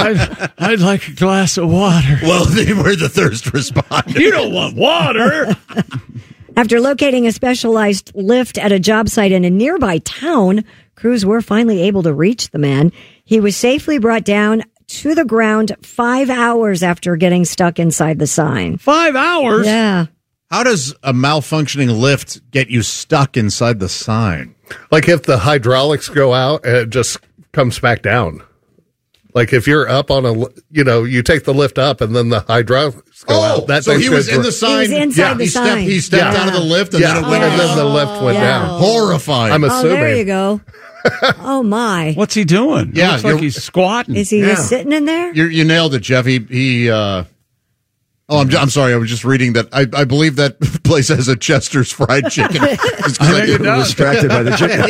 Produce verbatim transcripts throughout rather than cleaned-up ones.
I'd, I'd like a glass of water. Well, they were the thirst responders. You don't want water. After locating a specialized lift at a job site in a nearby town, crews were finally able to reach the man. He was safely brought down to the ground five hours after getting stuck inside the sign. Five hours? Yeah. How does a malfunctioning lift get you stuck inside the sign? Like if the hydraulics go out and it just comes back down. Like if you're up on a, you know, you take the lift up and then the hydraulics go Oh, out. That so thing's he was good in for- the sign. He was inside yeah, the he stepped, sign. He stepped Yeah. out of the lift and yeah, then it went and then the in. lift went Yeah. down. Horrifying. I'm Oh, assuming. there you go. Oh, my. What's he doing? Yeah, It looks like you're- he's squatting. Is he Yeah. just sitting in there? You're, you nailed it, Jeff. He, he uh, oh, I'm, I'm sorry. I was just reading that. I, I believe that place has a Chester's fried chicken. Just 'cause I I think do- it does. Distracted by the chicken.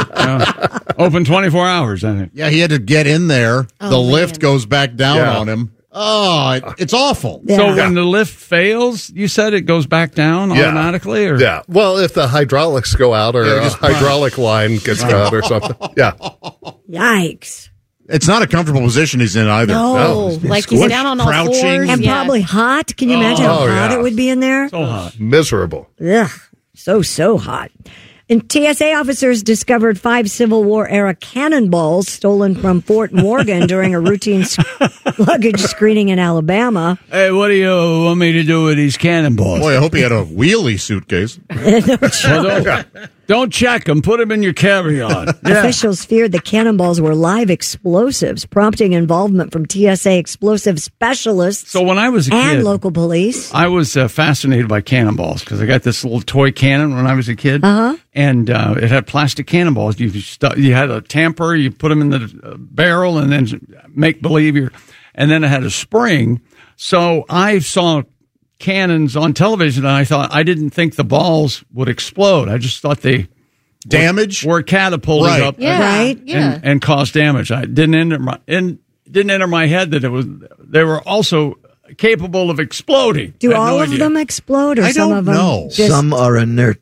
Uh, open twenty-four hours, I think. Yeah, he had to get in there. Oh, the man. lift goes back down Yeah. on him. Oh, it, it's awful. Yeah. So when the lift fails, you said it goes back down Yeah. automatically? Or? Yeah. Well, if the hydraulics go out or Yeah, a just- hydraulic line gets cut or something. Yeah. Yikes. It's not a comfortable position he's in either. No, No. like he's Squished, down on all crouching. fours. And yeah. probably hot. Can you imagine how Oh, hot yeah. it would be in there? So hot. Miserable. Ugh, so, so hot. And T S A officers discovered five Civil War era cannonballs stolen from Fort Morgan during a routine s- luggage screening in Alabama. Hey, what do you want me to do with these cannonballs? Boy, I hope he had a wheelie suitcase. Well, don't, don't check them. Put them in your carry-on. Yeah. Officials feared the cannonballs were live explosives, prompting involvement from T S A explosive specialists So when I was a and kid, local police. I was uh, fascinated by cannonballs because I got this little toy cannon when I was a kid, Uh-huh. and uh, it had plastic cannonballs. You stu- you had a tamper, you put them in the uh, barrel, and then make believe you're, and then it had a spring. So I saw cannons on television, and I thought I didn't think the balls would explode. I just thought they Damage? were catapulted Right. up, Yeah. Right? Yeah. and, and caused damage. I didn't enter my in, didn't enter my head that it was they were also capable of exploding. Do I had all no of idea. them explode, or I some don't of them know. just Some are inert.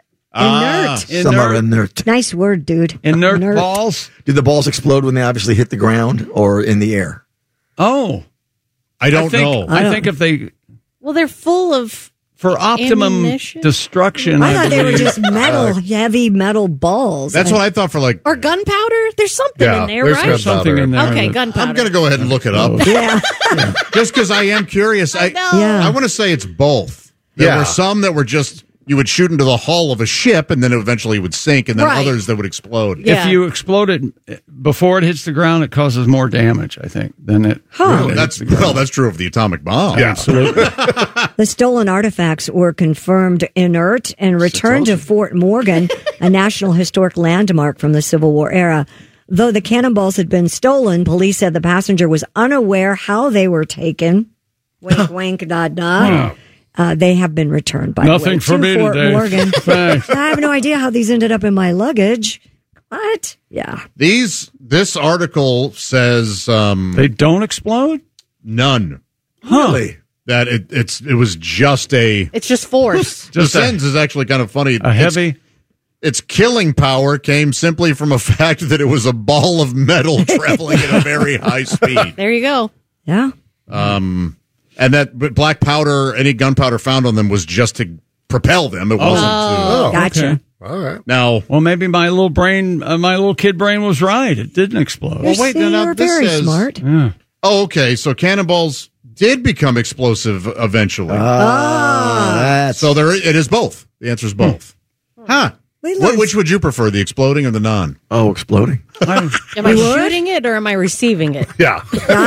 Ah. inert? Some are Inert? inert. Nice word, dude. Inert, balls. Do the balls explode when they obviously hit the ground or in the air? Oh, I don't I think, know. I, I don't- think if they Well, they're full of. for optimum Ammunition? destruction. I thought they were believe- just metal, heavy metal balls. That's what I thought for like. Or gunpowder? There's something Yeah, in there, there's right? gunpowder. something in there. Okay, that- gunpowder. I'm going to go ahead and look it up. Yeah. Just because I am curious. I, know. Yeah. I want to say it's both. There Yeah. were some that were just, you would shoot into the hull of a ship and then it eventually would sink, and then Right. others that would explode. Yeah. If you explode it before it hits the ground, it causes more damage, I think, than it. Huh. really That's hits the ground. well, that's true of the atomic bomb. Yeah. absolutely. The stolen artifacts were confirmed inert and returned to Fort Morgan, a National Historic Landmark from the Civil War era. Though the cannonballs had been stolen, police said the passenger was unaware how they were taken. Wink, wink, nod, nod. Uh, they have been returned, by Nothing the way, for to me Fort today. Morgan. Thanks. I have no idea how these ended up in my luggage. What? Yeah. These this article says um, They don't explode? none. Really? That it, it's it was just a. It's just force. The Just a, sentence is actually kind of funny. a heavy. Its, its killing power came simply from a fact that it was a ball of metal traveling at a very high speed. There you go. Yeah. Um, and that but black powder, any gunpowder found on them was just to propel them. It wasn't Oh, Gotcha. okay. all right. to. Now, Well, maybe my little brain, uh, my little kid brain was right. It didn't explode. Well, wait, See, no, no, you're this very says- smart. Yeah. oh, okay, so cannonballs did become explosive eventually. Ah, that's so there, it is both. The answer is both. Huh. We What, learned- which would you prefer, the exploding or the non? oh, exploding. I, Am I shooting it or am I receiving it? Yeah.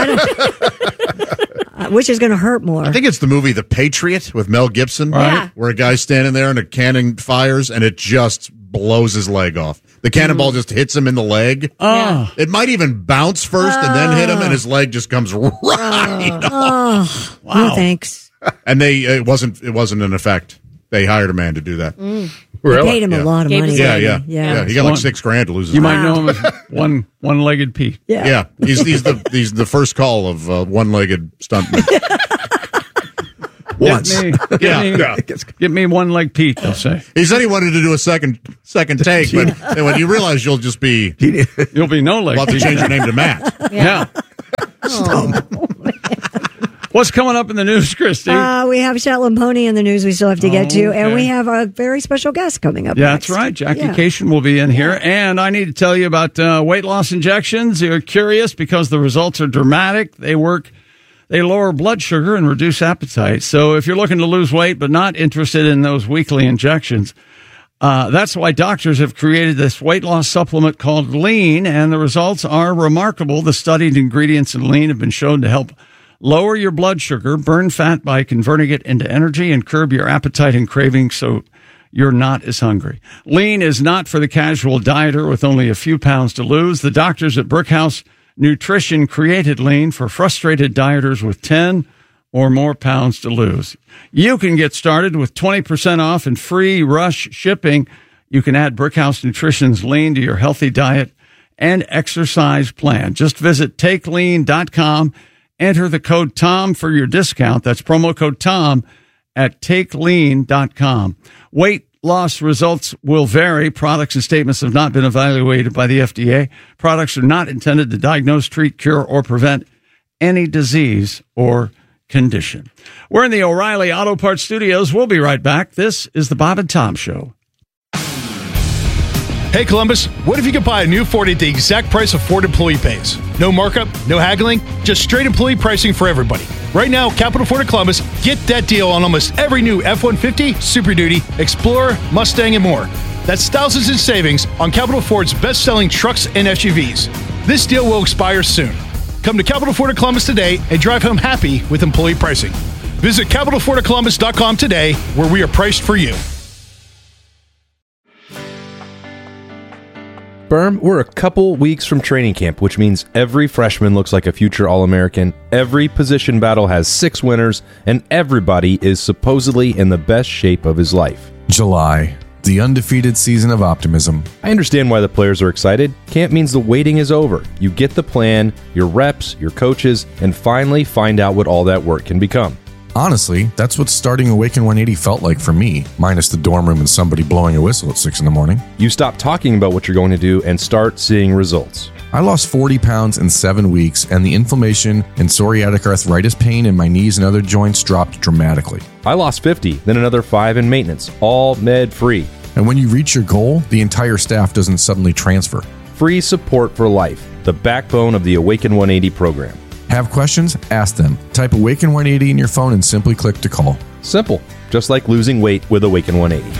Uh, which is going to hurt more? I think it's the movie The Patriot with Mel Gibson, Right. Yeah. where a guy's standing there and a cannon fires and it just blows his leg off. The cannonball just hits him in the leg. oh, It might even bounce first and then hit him, and his leg just comes right off. No thanks. And they it wasn't it wasn't an effect. They hired a man to do that. They Really? paid him Yeah. a lot of Gave money. his Yeah, leg. yeah, Yeah. yeah. He got like One- six grand to lose his you leg. might know him as one one-legged Pete. Yeah. Yeah, he's he's the he's the first call of uh, one-legged stuntman. Once. Get me, get, Yeah, me, yeah. get me one-leg Pete, they'll say. He said he wanted to do a second second take, but then when you realize you'll just be You'll be no-leg we'll have to Pete. change your name to Matt. Yeah. What's coming up in the news, Christy? Uh, we have Shetland Pony in the news we still have to get to, Okay. and we have a very special guest coming up Yeah, next. that's right. Jackie Yeah. Cation will be in here. And I need to tell you about uh, weight loss injections. You're curious because the results are dramatic. They work, they lower blood sugar and reduce appetite. So if you're looking to lose weight but not interested in those weekly injections, uh, that's why doctors have created this weight loss supplement called Lean, and the results are remarkable. The studied ingredients in Lean have been shown to help lower your blood sugar, burn fat by converting it into energy, and curb your appetite and cravings so you're not as hungry. Lean is not for the casual dieter with only a few pounds to lose. The doctors at Brickhouse Nutrition created Lean for frustrated dieters with ten or more pounds to lose. You can get started with twenty percent off and free rush shipping. You can add Brickhouse Nutrition's Lean to your healthy diet and exercise plan. Just visit take lean dot com. Enter the code TOM for your discount. That's promo code TOM at take lean dot com. Weight loss results will vary. Products and statements have not been evaluated by the F D A. Products are not intended to diagnose, treat, cure, or prevent any disease or condition. We're in the O'Reilly Auto Parts Studios. We'll be right back. This is the Bob and Tom Show. Hey Columbus, what if you could buy a new Ford at the exact price a Ford employee pays? No markup, no haggling, just straight employee pricing for everybody. Right now, Capital Ford of Columbus, get that deal on almost every new F one fifty, Super Duty, Explorer, Mustang, and more. That's thousands in savings on Capital Ford's best-selling trucks and S U Vs. This deal will expire soon. Come to Capital Ford of Columbus today and drive home happy with employee pricing. Visit capital ford of columbus dot com today, where we are priced for you. Berm, we're a couple weeks from training camp, which means every freshman looks like a future All-American, every position battle has six winners, and everybody is supposedly in the best shape of his life. July, the undefeated season of optimism. I understand why the players are excited. Camp means the waiting is over. You get the plan, your reps, your coaches, and finally find out what all that work can become. Honestly, that's what starting Awaken one eighty felt like for me, minus the dorm room and somebody blowing a whistle at six in the morning. You stop talking about what you're going to do and start seeing results. I lost forty pounds in seven weeks, and the inflammation and psoriatic arthritis pain in my knees and other joints dropped dramatically. I lost fifty, then another five in maintenance, all med-free. And when you reach your goal, the entire staff doesn't suddenly transfer. Free support for life, the backbone of the Awaken one eighty program. Have questions? Ask them. Type Awaken one eighty in your phone and simply click to call. Simple, just like losing weight with Awaken one eighty.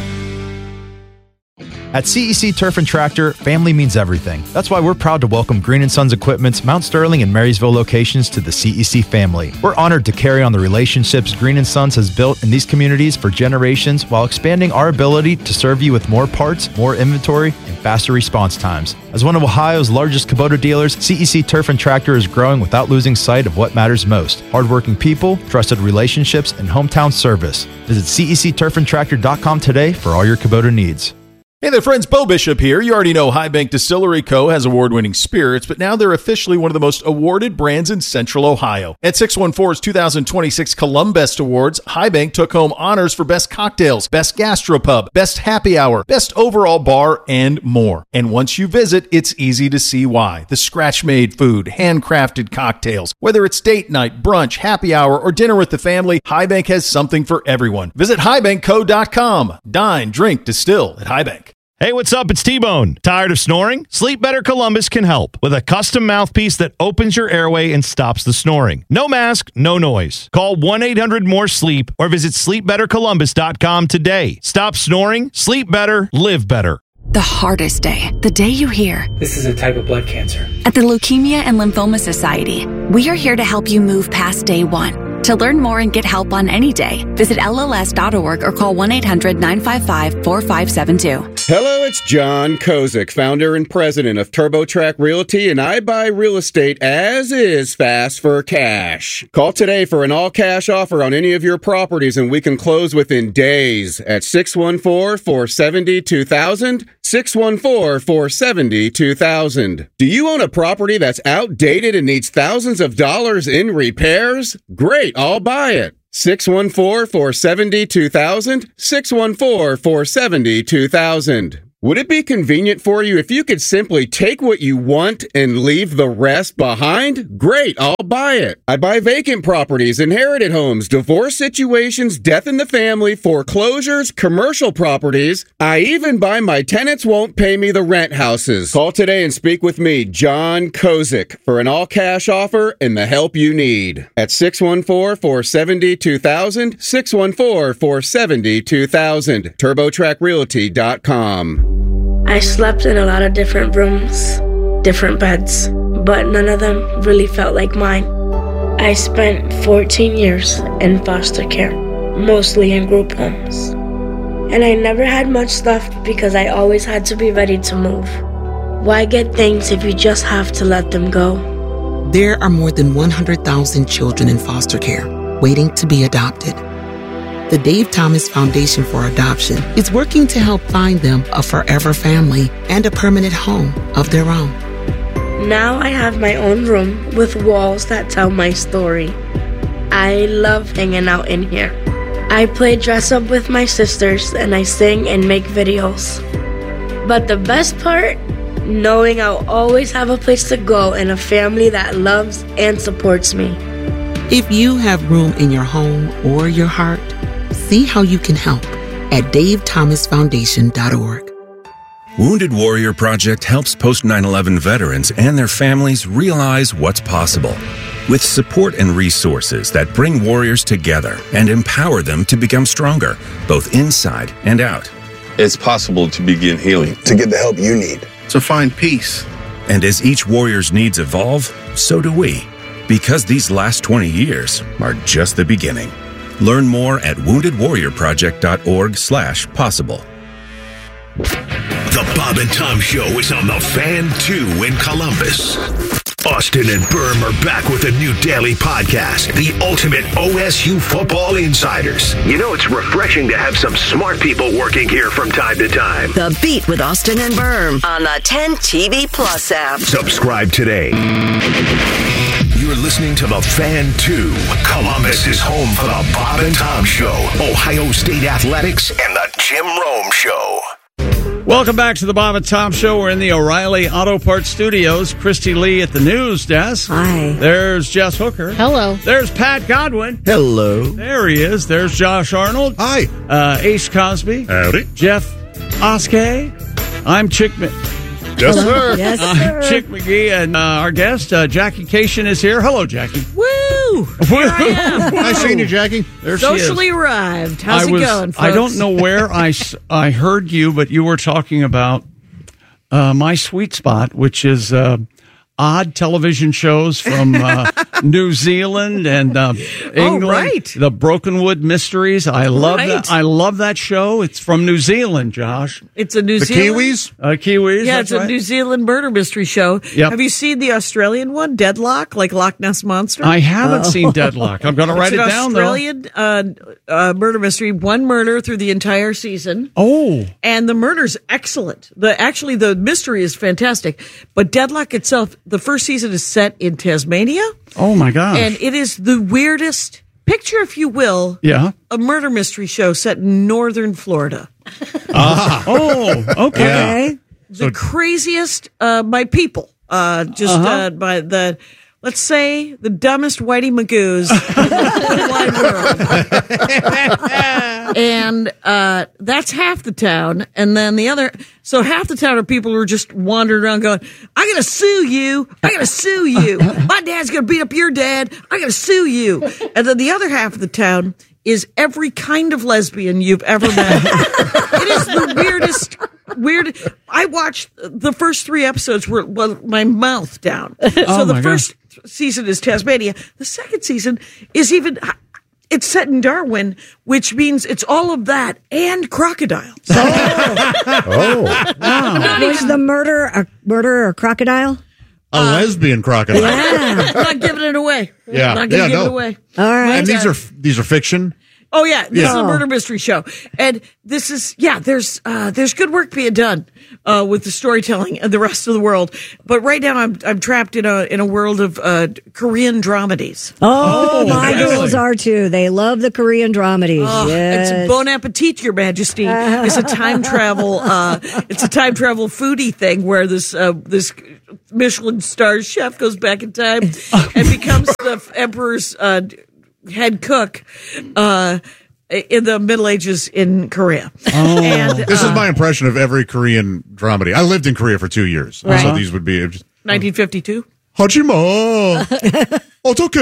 At C E C Turf and Tractor, family means everything. That's why we're proud to welcome Green and Sons Equipment's Mount Sterling and Marysville locations to the C E C family. We're honored to carry on the relationships Green and Sons has built in these communities for generations while expanding our ability to serve you with more parts, more inventory, and faster response times. As one of Ohio's largest Kubota dealers, C E C Turf and Tractor is growing without losing sight of what matters most: hardworking people, trusted relationships, and hometown service. Visit C E C turf and tractor dot com today for all your Kubota needs. Hey there, friends. Bo Bishop here. You already know High Bank Distillery Co. has award-winning spirits, but now they're officially one of the most awarded brands in Central Ohio. At six one four's two thousand twenty-six Columbest Awards, High Bank took home honors for Best Cocktails, Best Gastropub, Best Happy Hour, Best Overall Bar, and more. And once you visit, it's easy to see why. The scratch-made food, handcrafted cocktails. Whether it's date night, brunch, happy hour, or dinner with the family, High Bank has something for everyone. Visit high bank co dot com. Dine, drink, distill at High Bank. Hey, what's up? It's T-Bone. Tired of snoring? Sleep Better Columbus can help with a custom mouthpiece that opens your airway and stops the snoring. No mask, no noise. Call one eight hundred more sleep or visit sleep better columbus dot com today. Stop snoring, sleep better, live better. The hardest day, the day you hear, "This is a type of blood cancer." At the Leukemia and Lymphoma Society, we are here to help you move past day one. To learn more and get help on any day, visit L L S dot org or call one eight hundred nine five five four five seven two. Hello, it's John Kozik, founder and president of TurboTrack Realty, and I buy real estate as is fast for cash. Call today for an all-cash offer on any of your properties, and we can close within days at six one four, four seven zero, two thousand, six one four, four seven zero, two thousand. Do you own a property that's outdated and needs thousands of dollars in repairs? Great, I'll buy it. six one four, four seven zero, two thousand, six one four, four seven zero, two thousand. Would it be convenient for you if you could simply take what you want and leave the rest behind? Great, I'll buy it. I buy vacant properties, inherited homes, divorce situations, death in the family, foreclosures, commercial properties. I even buy my tenants won't pay me the rent houses. Call today and speak with me, John Kozik, for an all-cash offer and the help you need. At six one four, four seven zero, two thousand, six one four, four seven zero, two thousand, turbo track realty dot com. I slept in a lot of different rooms, different beds, but none of them really felt like mine. I spent fourteen years in foster care, mostly in group homes. And I never had much stuff because I always had to be ready to move. Why get things if you just have to let them go? There are more than one hundred thousand children in foster care waiting to be adopted. The Dave Thomas Foundation for Adoption is working to help find them a forever family and a permanent home of their own. Now I have my own room with walls that tell my story. I love hanging out in here. I play dress up with my sisters and I sing and make videos. But the best part? Knowing I'll always have a place to go and a family that loves and supports me. If you have room in your home or your heart, see how you can help at dave thomas foundation dot org. Wounded Warrior Project helps post nine eleven veterans and their families realize what's possible. With support and resources that bring warriors together and empower them to become stronger, both inside and out. It's possible to begin healing. To get the help you need. To find peace. And as each warrior's needs evolve, so do we. Because these last twenty years are just the beginning. Learn more at wounded warrior project dot org slash possible. The Bob and Tom Show is on the Fan two in Columbus. Austin and Berm are back with a new daily podcast, the ultimate O S U football insiders. You know, it's refreshing to have some smart people working here from time to time. The Beat with Austin and Berm on the ten T V Plus app. Subscribe today. You're listening to the Fan two. Columbus is home for the Bob and Tom Show, Ohio State Athletics, and the Jim Rome Show. Welcome back to the Bob and Tom Show. We're in the O'Reilly Auto Parts Studios. Christy Lee at the news desk. Hi. There's Jess Hooker. Hello. There's Pat Godwin. Hello. There he is. There's Josh Arnold. Hi. Uh, Ace Cosby. Howdy. Jeff Oskay. I'm Chick. Ma- Yes, sir. Yes, I'm sir. Chick McGee, and uh, our guest uh, Jackie Cation is here. Hello, Jackie. Woo! Here I am. Nice seeing you, Jackie. There she is. Socially arrived. How's I it was, going, folks? I don't know where I, s- I heard you, but you were talking about uh, My Sweet Spot, which is uh, odd television shows from uh, New Zealand and uh, England. Oh, right. The Brokenwood Mysteries. I love Right. that. I love that show. It's from New Zealand, Josh. It's a New The Zealand. Kiwis? Uh, Kiwis. Yeah, that's it's a right. New Zealand murder mystery show. Yep. Have you seen the Australian one, Deadlock, like Loch Ness Monster? I haven't seen Deadlock. I'm going to write it's it an down, Australian, uh, uh, murder mystery. One murder through the entire season. though. Oh. And the murder's excellent. The actually the mystery is fantastic. But Deadlock itself, the first season is set in Tasmania. Oh, my gosh. And it is the weirdest picture, if you will, Yeah. a murder mystery show set in northern Florida. Ah. Oh, okay. Okay. The craziest uh, by people. Uh, just Uh-huh. uh, by the, let's say, the dumbest Whitey Magoos in the whole wide world. And uh, that's half the town. And then the other, so half the town are people who are just wandering around going, I'm going to sue you. I'm going to sue you. My dad's going to beat up your dad. I'm going to sue you. And then the other half of the town is every kind of lesbian you've ever met. It is the weirdest, weird. I watched the first three episodes were well, my mouth down. So Oh, the my first season is Tasmania. The second season is even. It's set in Darwin, which means it's all of that and crocodiles. Oh. Wow. Was the murder a murder or crocodile? A lesbian crocodile. Yeah. I'm not giving it away. Yeah. I'm not going to Yeah, give no. it away. All right. And these are these are fiction. Oh yeah, this Yeah. is a murder mystery show, and this is yeah. There's uh, there's good work being done uh, with the storytelling and the rest of the world. But right now, I'm I'm trapped in a in a world of uh, Korean dramedies. Oh, Oh, my really? girls are too. They love the Korean dramedies. Oh, yes. It's Bon Appetit, Your Majesty. It's a time travel. Uh, it's a time travel foodie thing where this uh, this Michelin star chef goes back in time and becomes the emperor's uh, head cook uh, in the Middle Ages in Korea. Oh. And, This uh, is my impression of every Korean dramedy. I lived in Korea for two years, Right. so these would be just, nineteen fifty-two. Hajima. Otoke.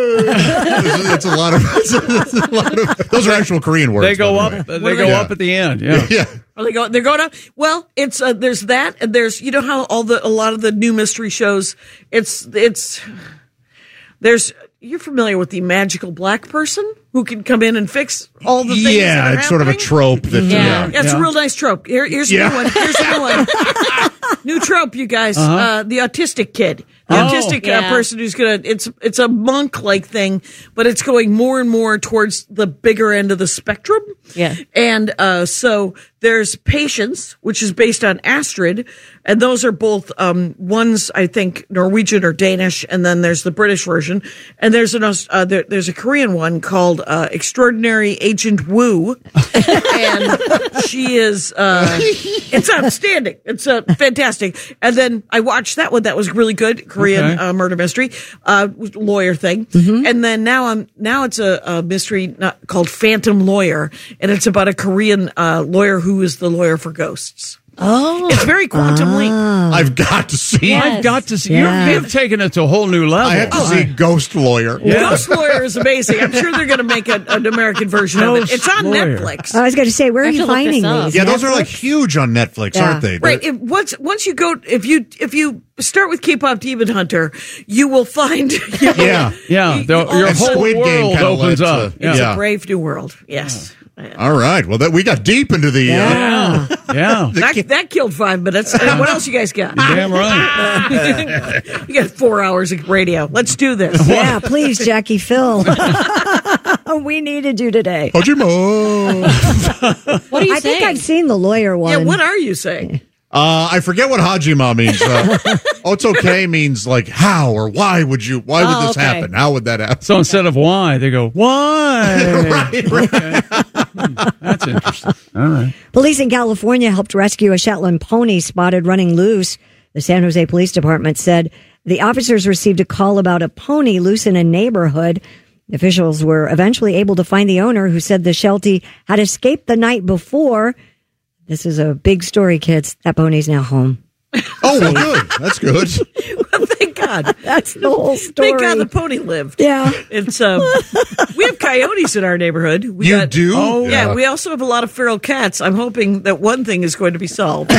It's, it's a lot of. It's a lot of. Those are actual Korean words. They go by up. the way. They What go are they? up at the end. Yeah. Yeah. Are they going? They're going up. Well, it's uh, there's that, and there's you know how all the a lot of the new mystery shows. It's it's there's you're familiar with the magical black person who can come in and fix all the things. that Yeah, are it's sort of a happening? trope. That, Yeah, yeah. it's a real nice trope. Here, here's a Yeah. new one. Here's a new one. New trope, you guys. Uh-huh. Uh, the autistic kid. The Oh. autistic uh, Yeah. person who's gonna. It's it's a monk like thing, but it's going more and more towards the bigger end of the spectrum. Yeah. And uh, so there's Patience, which is based on Astrid, and those are both um, one's I think Norwegian or Danish, and then there's the British version, and there's an Aus- uh, there, there's a Korean one called uh, Extraordinary Agent Woo, and she is uh, it's outstanding, it's uh, fantastic. And then I watched that one that was really good, Korean Okay. uh, murder mystery, uh, lawyer thing, and then now I'm now it's a, a mystery not, called Phantom Lawyer, and it's about a Korean uh, lawyer who is the lawyer for ghosts. Oh, It's very Quantum Leap. I've got to see. Yes. I've got to see. Yeah. You've, you've taken it to a whole new level. I have to see Ghost Lawyer. Ghost Lawyer is amazing. I'm sure they're going to make a, an American version of it. Ghost It's on Lawyer. Netflix. I was going to say, where I are have you to look this finding up. these? Yeah, those are Netflix? like huge on Netflix, Yeah. aren't they? Right. It, once once you go, if you if you start with K-pop Demon Hunter, you will find. Yeah. Yeah, You- the- you your all- whole Squid Game world kinda opens led up. to- It's Yeah. a brave new world. Yes. All right. Well, that we got deep into the. Yeah. Uh, Yeah. That, that killed five minutes. And what else you guys got? You're damn right. You got four hours of radio. Let's do this. Yeah, please, Jackie Phil. We needed you today. Hajima. what are you I saying? think I've seen the lawyer one. Yeah, what are you saying? Uh, I forget what Hajima means. Uh, Otoke means like how or why would you? Why would Oh, this okay. happen? How would that happen? So instead of why, they go, why? Right, right. That's interesting. All right. Police in California helped rescue a Shetland pony spotted running loose. The San Jose Police Department said the officers received a call about a pony loose in a neighborhood. Officials were eventually able to find the owner, who said the Sheltie had escaped the night before. This is a big story, kids. That pony's now home. Oh, well, good. That's good. Well, thank God. That's the whole story. Thank God the pony lived. Yeah. It's um we have coyotes in our neighborhood. We You got, do? Oh yeah. Yeah. We also have a lot of feral cats. I'm hoping that one thing is going to be solved.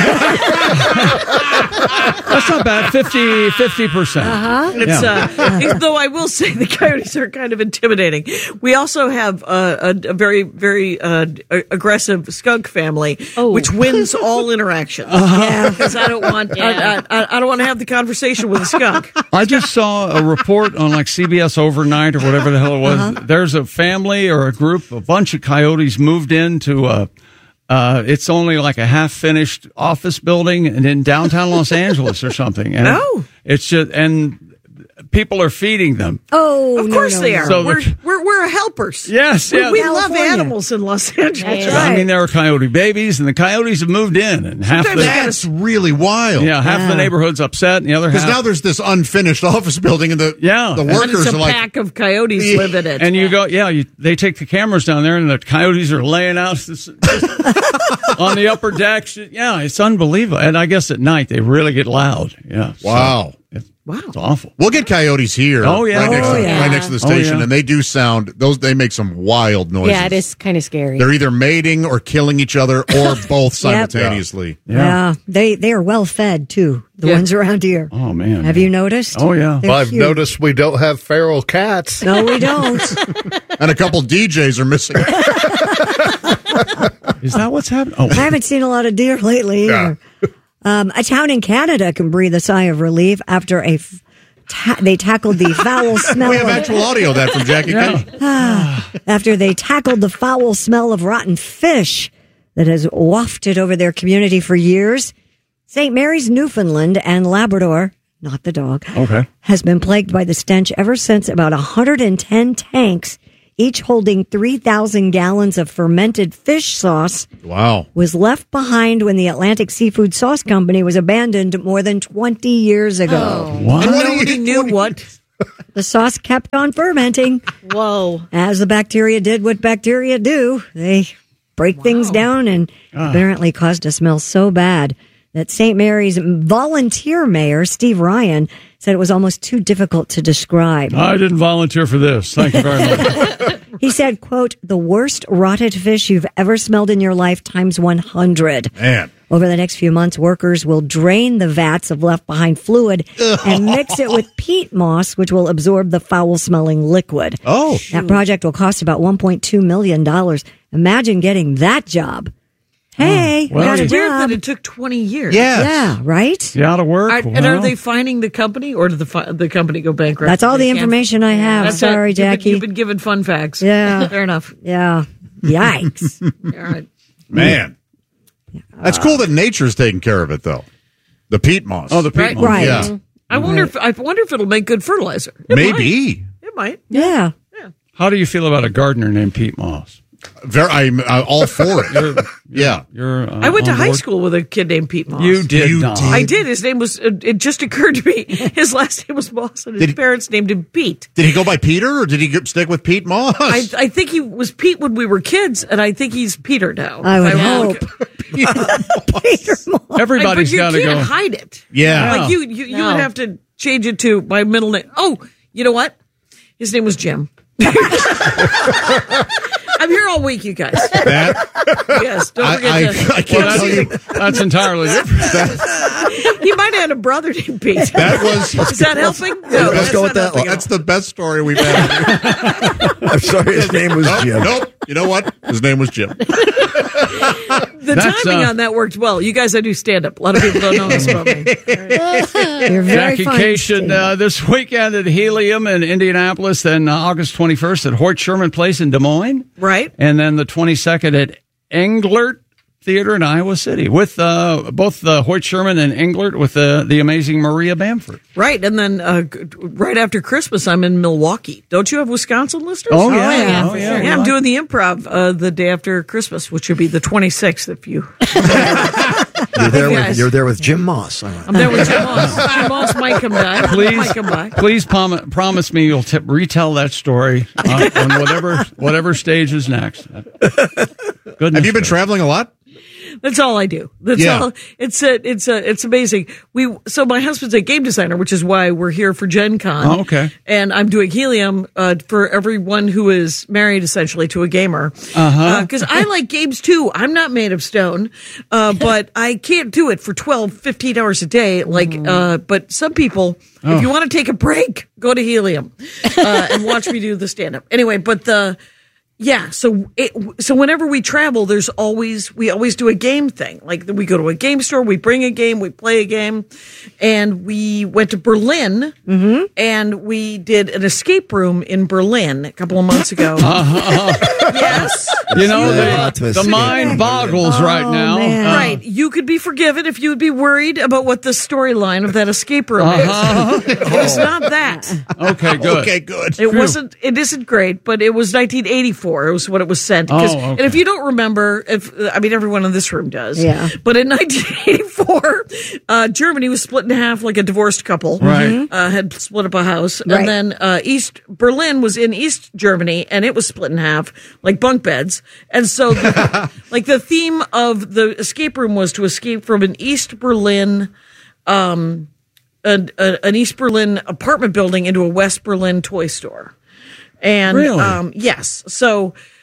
That's not bad. fifty percent. Uh-huh. It's Yeah. uh, even though I will say the coyotes are kind of intimidating. We also have uh, a, a very very uh, a- aggressive skunk family, Oh. which wins all interactions. Yeah. Because I don't want I, I, I don't want to have the conversation with a skunk. I just saw a report on like C B S Overnight or whatever the hell it was. Uh-huh. There's a family or a group, a bunch of coyotes moved into a, uh, it's only like a half finished office building and in downtown Los Angeles or something. And Oh. it's just, and people are feeding them. Oh, Of no, course no, they no. are. So we're, the- we're we're helpers. Yes, we, yeah. we love California. animals in Los Angeles. That's I mean, there are coyote babies, and the coyotes have moved in, and half Sometimes the you gotta That's really wild. yeah, half the neighborhood's upset, and the other Because half. now there's this unfinished office building, and the Yeah. the And And workers it's a are like, pack of coyotes live in it. and you go, yeah, you, they take the cameras down there, and the coyotes are laying out this- on the upper decks. Yeah, it's unbelievable. And I guess at night they really get loud. Yeah. so wow. it's, Wow. it's awful. We'll get coyotes here. Oh, yeah. right next, Oh, to, yeah. right next to the Oh, station, yeah. and they do sound those. They make some wild noises. yeah, it is kind of scary. They're either mating or killing each other, or both simultaneously. Yeah. they they are well fed too. The Yeah. ones around here. Oh man. Have you noticed? Oh yeah. They're Well, I've cute. noticed we don't have feral cats. No, we don't. And a couple D Js are missing. Is that what's happening? Oh, I haven't seen a lot of deer lately either. Um, a town in Canada can breathe a sigh of relief after a f- ta- they tackled the foul smell. We have of- actual audio of that from Jackie Kennedy. After they tackled the foul smell of rotten fish that has wafted over their community for years, Saint Mary's Newfoundland and Labrador, not the dog, Okay. has been plagued by the stench ever since about one hundred ten tanks, each holding three thousand gallons of fermented fish sauce, Wow. was left behind when the Atlantic Seafood Sauce Company was abandoned more than twenty years ago. What? And nobody knew what. The sauce kept on fermenting. Whoa. As the bacteria did what bacteria do. They break things down and Ah. apparently caused a smell so bad that Saint Mary's volunteer mayor, Steve Ryan, said it was almost too difficult to describe. I didn't volunteer for this. Thank you very much. He said, quote, the worst rotted fish you've ever smelled in your life times one hundred. Man. Over the next few months, workers will drain the vats of left-behind fluid and mix it with peat moss, which will absorb the foul-smelling liquid. Oh. That project will cost about one point two million dollars. Imagine getting that job. Hey, Well, we got a It's weird job. that it took twenty years. Yes. Yeah, right? You out of work? I, and are Well, they finding the company, or did the fi- the company go bankrupt? That's all the They can't- information I have. That's Sorry, it. You've been- Jackie. You've been given fun facts. Yeah. Fair enough. Yeah. Yikes. All right. Man. That's cool that nature's taking care of it, though. The peat moss. Oh, the peat Right. moss. Right. Yeah. I wonder if I wonder if it'll make good fertilizer. It Maybe. might. It might. Yeah. How do you feel about a gardener named Pete Moss? Very, I'm uh, all for it. yeah. You're. Uh, I went to on high board? school with a kid named Pete Moss. You did You not. did? I did. His name was. It it just occurred to me. His last name was Moss, and his Did he- parents named him Pete. Did he go by Peter or did he get, stick with Pete Moss? I, I think he was Pete when we were kids, and I think he's Peter now. I would If hope. Peter Moss. Everybody's got got to You can't go. hide it. Yeah. Like you, you, you No. would have to change it to my middle name. Oh, you know what? His name was Jim. I'm here all week, you guys. That, Yes, don't I, forget I, to. I can't Well, tell you. That's entirely different. He might have had a brother named Pete. That was. Is that helping? No, let's that's go not with that helping one. at That's the best story we've had. I'm sorry, his name was nope, Jim. Nope. You know what? His name was Jim. The That's, timing uh, on that worked well. You guys, I do stand up. A lot of people don't know this about me. You're very Jackie fine, Cation Steve. uh, this weekend at Helium in Indianapolis, then uh, August twenty-first at Hort Sherman Place in Des Moines, Right? and then the twenty-second at Englert Theater in Iowa City with uh, both the Hoyt Sherman and Englert with the, the amazing Maria Bamford. Right. And then uh, g- right after Christmas, I'm in Milwaukee. Don't you have Wisconsin listeners? Oh, yeah. yeah. Oh, yeah. Yeah, I'm doing the improv uh, the day after Christmas, which would be the twenty-sixth if you. You're there with Yes. you're there with Jim Moss. All right. I'm there with Jim Moss. Jim Moss might come by. Please, Might come by. please prom- promise me you'll t- retell that story uh, on whatever whatever stage is next. Goodness Have you been traveling a lot? That's all I do. That's Yeah. all. It's a, it's a, it's amazing. We so my husband's a game designer, which is why we're here for Gen Con. Oh, okay. And I'm doing Helium uh, for everyone who is married essentially to a gamer. Uh-huh. Because I like games too. I'm not made of stone, uh, but I can't do it for twelve, fifteen hours a day. Like, uh, but some people, Oh. if you want to take a break, go to Helium uh, and watch me do the stand up. Anyway, but the. Yeah, so it, so whenever we travel, there's always we always do a game thing. Like we go to a game store, we bring a game, we play a game, and we went to Berlin and we did an escape room in Berlin a couple of months ago. Yes, You know, Yeah, the, that's the a- mind boggles right now. man. Uh, right. You could be forgiven if you would be worried about what the storyline of that escape room Uh-huh. is. It was not that. Okay, good. Okay, good. It wasn't. It isn't great, but it was nineteen eighty-four. It was what it was sent. 'Cause- Oh, okay. And if you don't remember, if I mean everyone in this room does, Yeah. But in nineteen eighty-four, uh, Germany was split in half, like a divorced couple. Right. Uh, had split up a house, Right. and then uh, East Berlin was in East Germany, and it was split in half, like bunk beds. And so, the, like the theme of the escape room was to escape from an East Berlin. Um, an, a, an East Berlin apartment building into a West Berlin toy store. And, Really? um, yes. So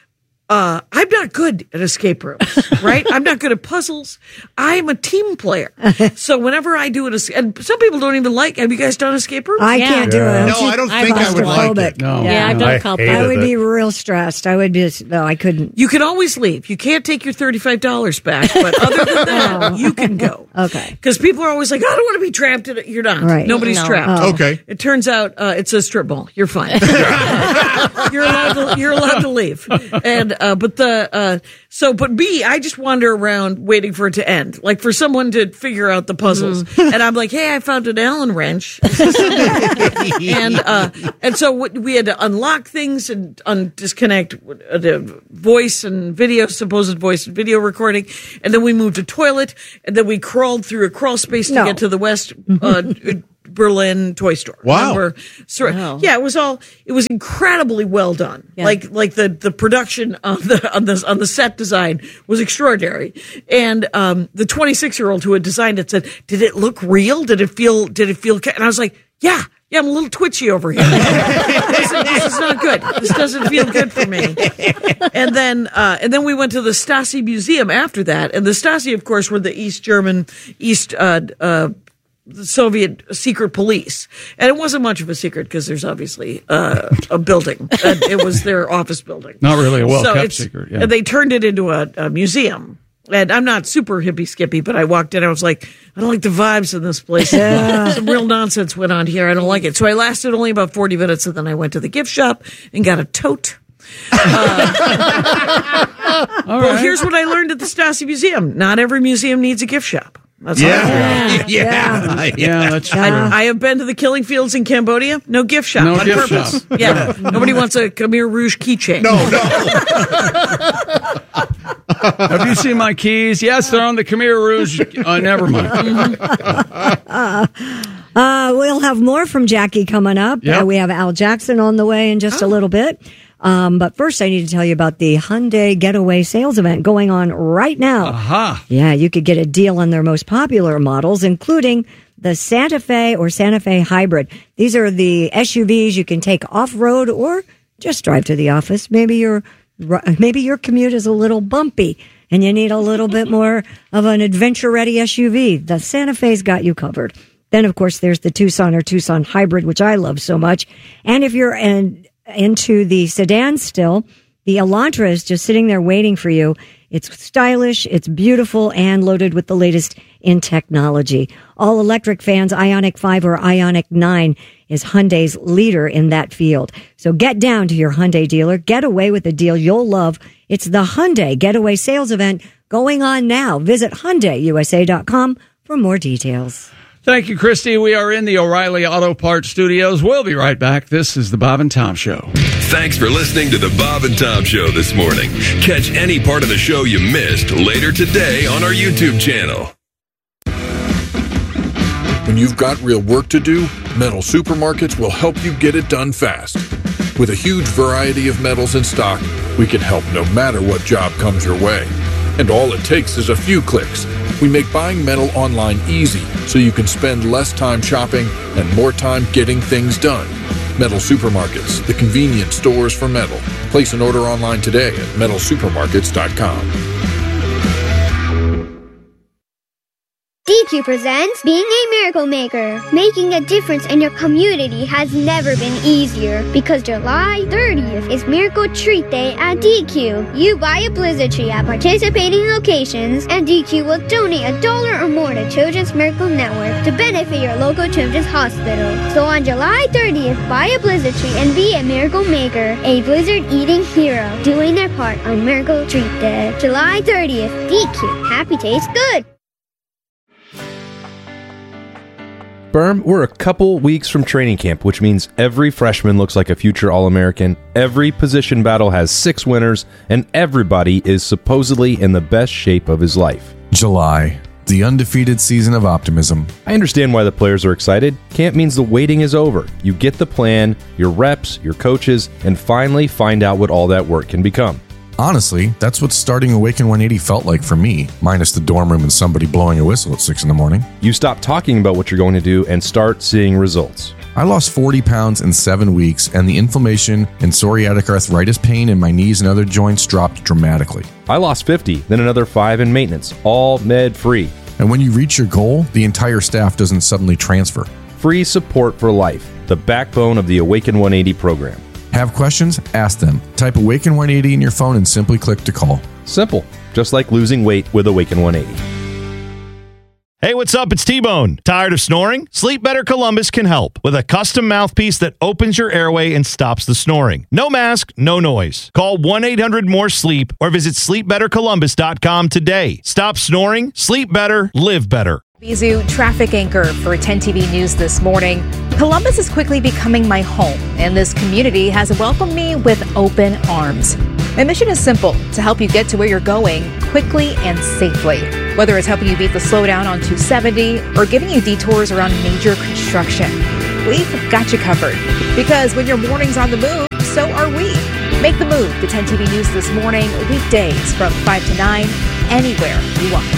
Uh, I'm not good at escape rooms, right? I'm not good at puzzles. I'm a team player. So whenever I do it, and some people don't even like, have you guys done escape rooms? I can't do it. No, I don't think I would like it. No. Yeah, I've done a couple. I would it. be real stressed. I would be, no, I couldn't. You can always leave. You can't take your thirty-five dollars back, but other than that, you can go. Okay. Because people are always like, I don't want to be trapped in it. You're not. Right. Nobody's No. trapped. Oh. Okay. It turns out uh, it's a strip mall. You're fine. you're allowed to, you're allowed to leave. And uh, but the uh, so but B, I just wander around waiting for it to end, like for someone to figure out the puzzles. Mm. And I'm like, hey, I found an Allen wrench. and uh, and so we had to unlock things and un- disconnect uh, the voice and video, supposed voice and video recording, and then we moved to toilet, and then we crawled through a crawl space to No. get to the West uh, Berlin toy store. Wow. Remember? So, Wow. Yeah, it was all. It was incredibly well done. Yeah. Like like the, the production on the on the on the set design was extraordinary. And um, the twenty-six year old who had designed it said, "Did it look real? Did it feel? Did it feel?" Ca-? And I was like, "Yeah." Yeah, I'm a little twitchy over here. this, is, this is not good. This doesn't feel good for me. And then, uh, and then we went to the Stasi Museum after that. And the Stasi, of course, were the East German, East, uh, uh, the Soviet secret police. And it wasn't much of a secret because there's obviously, uh, a building. Uh, it was their office building. Not really a well So kept it's- secret. Yeah. And they turned it into a, a museum. And I'm not super hippie skippy, but I walked in. I was like, I don't like the vibes in this place. Yeah. Some real nonsense went on here. I don't like it. So I lasted only about forty minutes, and then I went to the gift shop and got a tote. Uh, well, right. here's what I learned at the Stasi Museum: not every museum needs a gift shop. That's all I learned. Yeah. Yeah. Yeah. Yeah, that's true. I, I have been to the killing fields in Cambodia. No gift shop No on gift purpose. shop. Yeah, nobody wants a Khmer Rouge keychain. No, no. Have you seen my keys? Yes, they're on the Khmer Rouge. Uh, never mind. Uh, we'll have more from Jackie coming up. Yep. Uh, we have Al Jackson on the way in just a little bit. Um, but first, I need to tell you about the Hyundai Getaway Sales Event going on right now. Aha. Yeah, you could get a deal on their most popular models, including the Santa Fe or Santa Fe Hybrid. These are the S U Vs you can take off-road or just drive to the office. Maybe your maybe your commute is a little bumpy and you need a little bit more of an adventure-ready S U V. The Santa Fe's got you covered. Then, of course, there's the Tucson or Tucson Hybrid, which I love so much. And if you're in, into the sedan still, the Elantra is just sitting there waiting for you. It's stylish, it's beautiful, and loaded with the latest in technology. All electric fans, Ioniq five or Ioniq nine is Hyundai's leader in that field. So get down to your Hyundai dealer. Get away with a deal you'll love. It's the Hyundai Getaway Sales Event going on now. Visit Hyundai U S A dot com for more details. Thank you, Christy. We are in the O'Reilly Auto Parts studios. We'll be right back. This is the Bob and Tom Show. Thanks for listening to the Bob and Tom Show this morning. Catch any part of the show you missed later today on our YouTube channel. When you've got real work to do, Metal Supermarkets will help you get it done fast. With a huge variety of metals in stock, we can help no matter what job comes your way. And all it takes is a few clicks. We make buying metal online easy so you can spend less time shopping and more time getting things done. Metal Supermarkets, the convenient stores for metal. Place an order online today at metal supermarkets dot com. D Q presents Being a Miracle Maker. Making a difference in your community has never been easier because July thirtieth is Miracle Treat Day at D Q. You buy a Blizzard tree at participating locations and D Q will donate a dollar or more to Children's Miracle Network to benefit your local children's hospital. So on July thirtieth, buy a Blizzard tree and be a Miracle Maker, a Blizzard eating hero, doing their part on Miracle Treat Day. July thirtieth, D Q. Happy tastes good. Berm, we're a couple weeks from training camp, which means every freshman looks like a future All-American, every position battle has six winners, and everybody is supposedly in the best shape of his life. July, the undefeated season of optimism. I understand why the players are excited. Camp means the waiting is over. You get the plan, your reps, your coaches, and finally find out what all that work can become. Honestly, that's what starting Awaken one eighty felt like for me, minus the dorm room and somebody blowing a whistle at six in the morning. You stop talking about what you're going to do and start seeing results. I lost forty pounds in seven weeks, and the inflammation and psoriatic arthritis pain in my knees and other joints dropped dramatically. I lost fifty, then another five in maintenance, all med-free. And when you reach your goal, the entire staff doesn't suddenly transfer. Free support for life, the backbone of the Awaken one eighty program. Have questions? Ask them. Type Awaken one eighty in your phone and simply click to call. Simple, just like losing weight with Awaken one eighty. Hey, what's up? It's T-Bone. Tired of snoring? Sleep Better Columbus can help with a custom mouthpiece that opens your airway and stops the snoring. No mask, no noise. Call one eight hundred more sleep or visit sleep better columbus dot com today. Stop snoring, sleep better, live better. Bizu, traffic anchor for ten T V News this morning. Columbus is quickly becoming my home, and this community has welcomed me with open arms. My mission is simple, to help you get to where you're going quickly and safely. Whether it's helping you beat the slowdown on two seventy or giving you detours around major construction, we've got you covered. Because when your morning's on the move, so are we. Make the move to ten T V News this morning, weekdays from five to nine, anywhere you watch.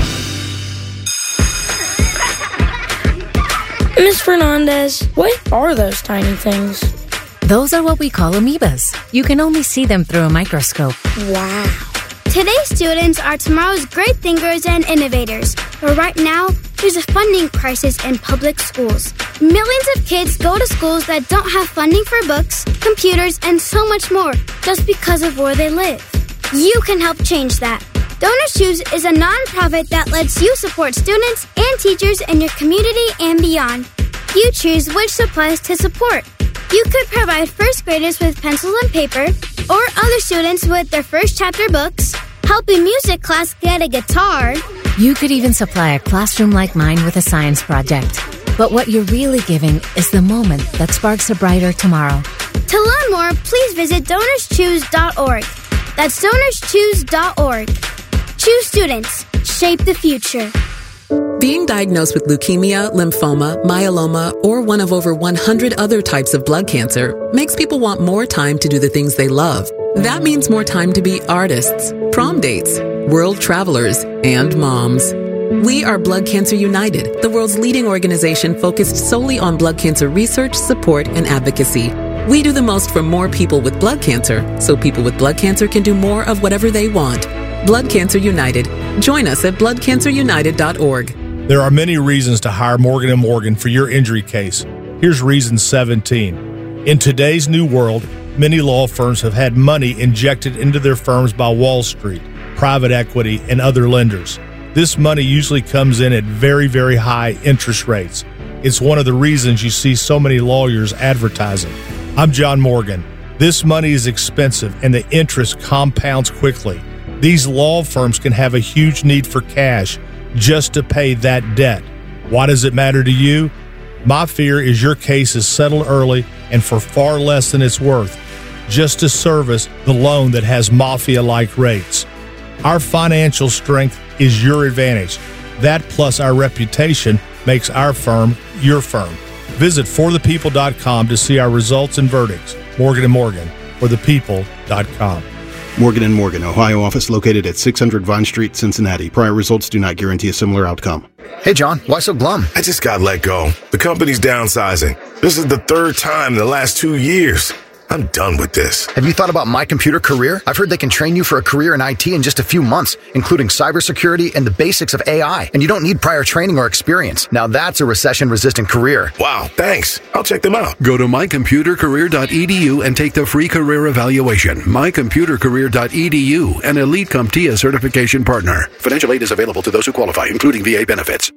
Miss Fernandez, what are those tiny things? Those are what we call amoebas. You can only see them through a microscope. Wow. Today's students are tomorrow's great thinkers and innovators. But right now, there's a funding crisis in public schools. Millions of kids go to schools that don't have funding for books, computers, and so much more just because of where they live. You can help change that. Donors Choose is a nonprofit that lets you support students and teachers in your community and beyond. You choose which supplies to support. You could provide first graders with pencils and paper, or other students with their first chapter books, help a music class get a guitar. You could even supply a classroom like mine with a science project. But what you're really giving is the moment that sparks a brighter tomorrow. To learn more, please visit donors choose dot org. That's donors choose dot org. Choose students. Shape the future. Being diagnosed with leukemia, lymphoma, myeloma, or one of over one hundred other types of blood cancer makes people want more time to do the things they love. That means more time to be artists, prom dates, world travelers, and moms. We are Blood Cancer United, the world's leading organization focused solely on blood cancer research, support, and advocacy. We do the most for more people with blood cancer, so people with blood cancer can do more of whatever they want. Blood Cancer United. Join us at blood cancer united dot org. There are many reasons to hire Morgan and Morgan for your injury case. Here's reason seventeen. In today's new world, many law firms have had money injected into their firms by Wall Street, private equity, and other lenders. This money usually comes in at very, very high interest rates. It's one of the reasons you see so many lawyers advertising. I'm John Morgan. This money is expensive, and the interest compounds quickly. These law firms can have a huge need for cash just to pay that debt. Why does it matter to you? My fear is your case is settled early and for far less than it's worth, just to service the loan that has mafia-like rates. Our financial strength is your advantage. That plus our reputation makes our firm your firm. Visit for the people dot com to see our results and verdicts. Morgan and Morgan, for the people dot com. Morgan and Morgan, Ohio office located at six hundred Vine Street, Cincinnati. Prior results do not guarantee a similar outcome. Hey, John, why so glum? I just got let go. The company's downsizing. This is the third time in the last two years. I'm done with this. Have you thought about My Computer Career? I've heard they can train you for a career in I T in just a few months, including cybersecurity and the basics of A I. And you don't need prior training or experience. Now that's a recession-resistant career. Wow, thanks. I'll check them out. Go to my computer career dot e d u and take the free career evaluation. my computer career dot e d u, an Elite CompTIA certification partner. Financial aid is available to those who qualify, including V A benefits.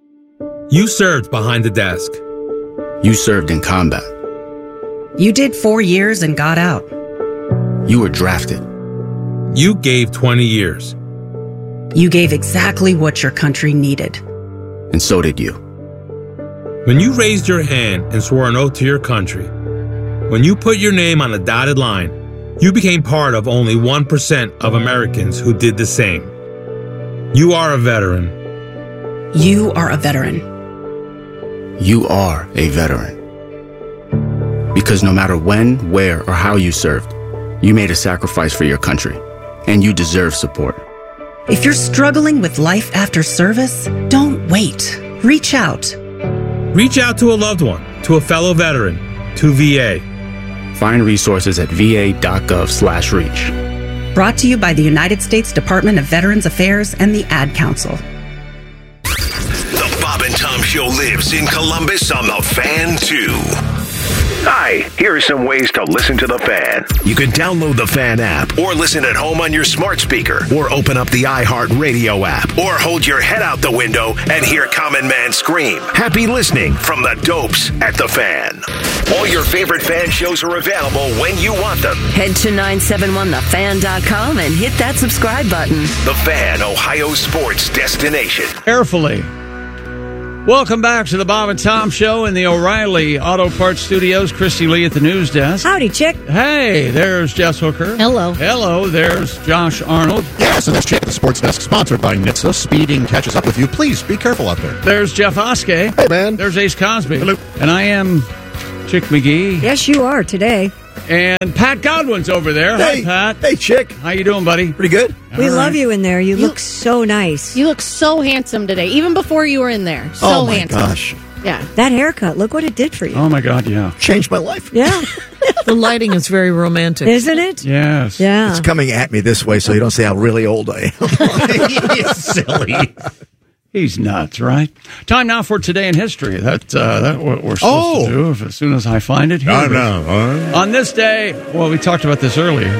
You served behind the desk. You served in combat. You did four years and got out. You were drafted. You gave twenty years. You gave exactly what your country needed. And so did you. When you raised your hand and swore an oath to your country, when you put your name on a dotted line, you became part of only one percent of Americans who did the same. You are a veteran. You are a veteran. You are a veteran. Because no matter when, where, or how you served, you made a sacrifice for your country, and you deserve support. If you're struggling with life after service, don't wait. Reach out. Reach out to a loved one. to a fellow veteran, to V A. Find resources at va.gov slash reach. Brought to you by the United States Department of Veterans Affairs and the Ad Council. The Bob and Tom Show lives in Columbus on the Fan too. Hi, here are some ways to listen to the Fan. You can download the Fan app or listen at home on your smart speaker or open up the iHeartRadio app or hold your head out the window and hear Common Man scream. Happy listening from the Dopes at the Fan. All your favorite Fan shows are available when you want them. Head to nine seven one the fan dot com and hit that subscribe button. The Fan, Ohio sports destination. Carefully. Welcome back to the Bob and Tom Show in the O'Reilly Auto Parts Studios. Christy Lee at the news desk. Howdy, chick. Hey, there's Jess Hooker. Hello. Hello, there's Josh Arnold. Yes, and there's Chick, the sports desk, sponsored by N H T S A. Speeding catches up with you. Please be careful out there. There's Jeff Oskey. Hey, man. There's Ace Cosby. Hello. And I am Chick McGee. Yes, you are today. And Pat Godwin's over there. Hey. Hi, Pat. Hey, Chick. How you doing, buddy? Pretty good. We All love right. you in there. You, you look so nice. You look so handsome today, even before you were in there. So oh, my handsome. gosh. Yeah. That haircut, look what it did for you. Oh, my God, yeah. Changed my life. Yeah. The lighting is very romantic. Isn't it? Yes. Yeah. It's coming at me this way so you don't see how really old I am. Silly. He's nuts, right? Time now for Today in History. That, uh, that's what we're supposed Oh. to do if, as soon as I find it. Here I it is. know. On this day, well, we talked about this earlier.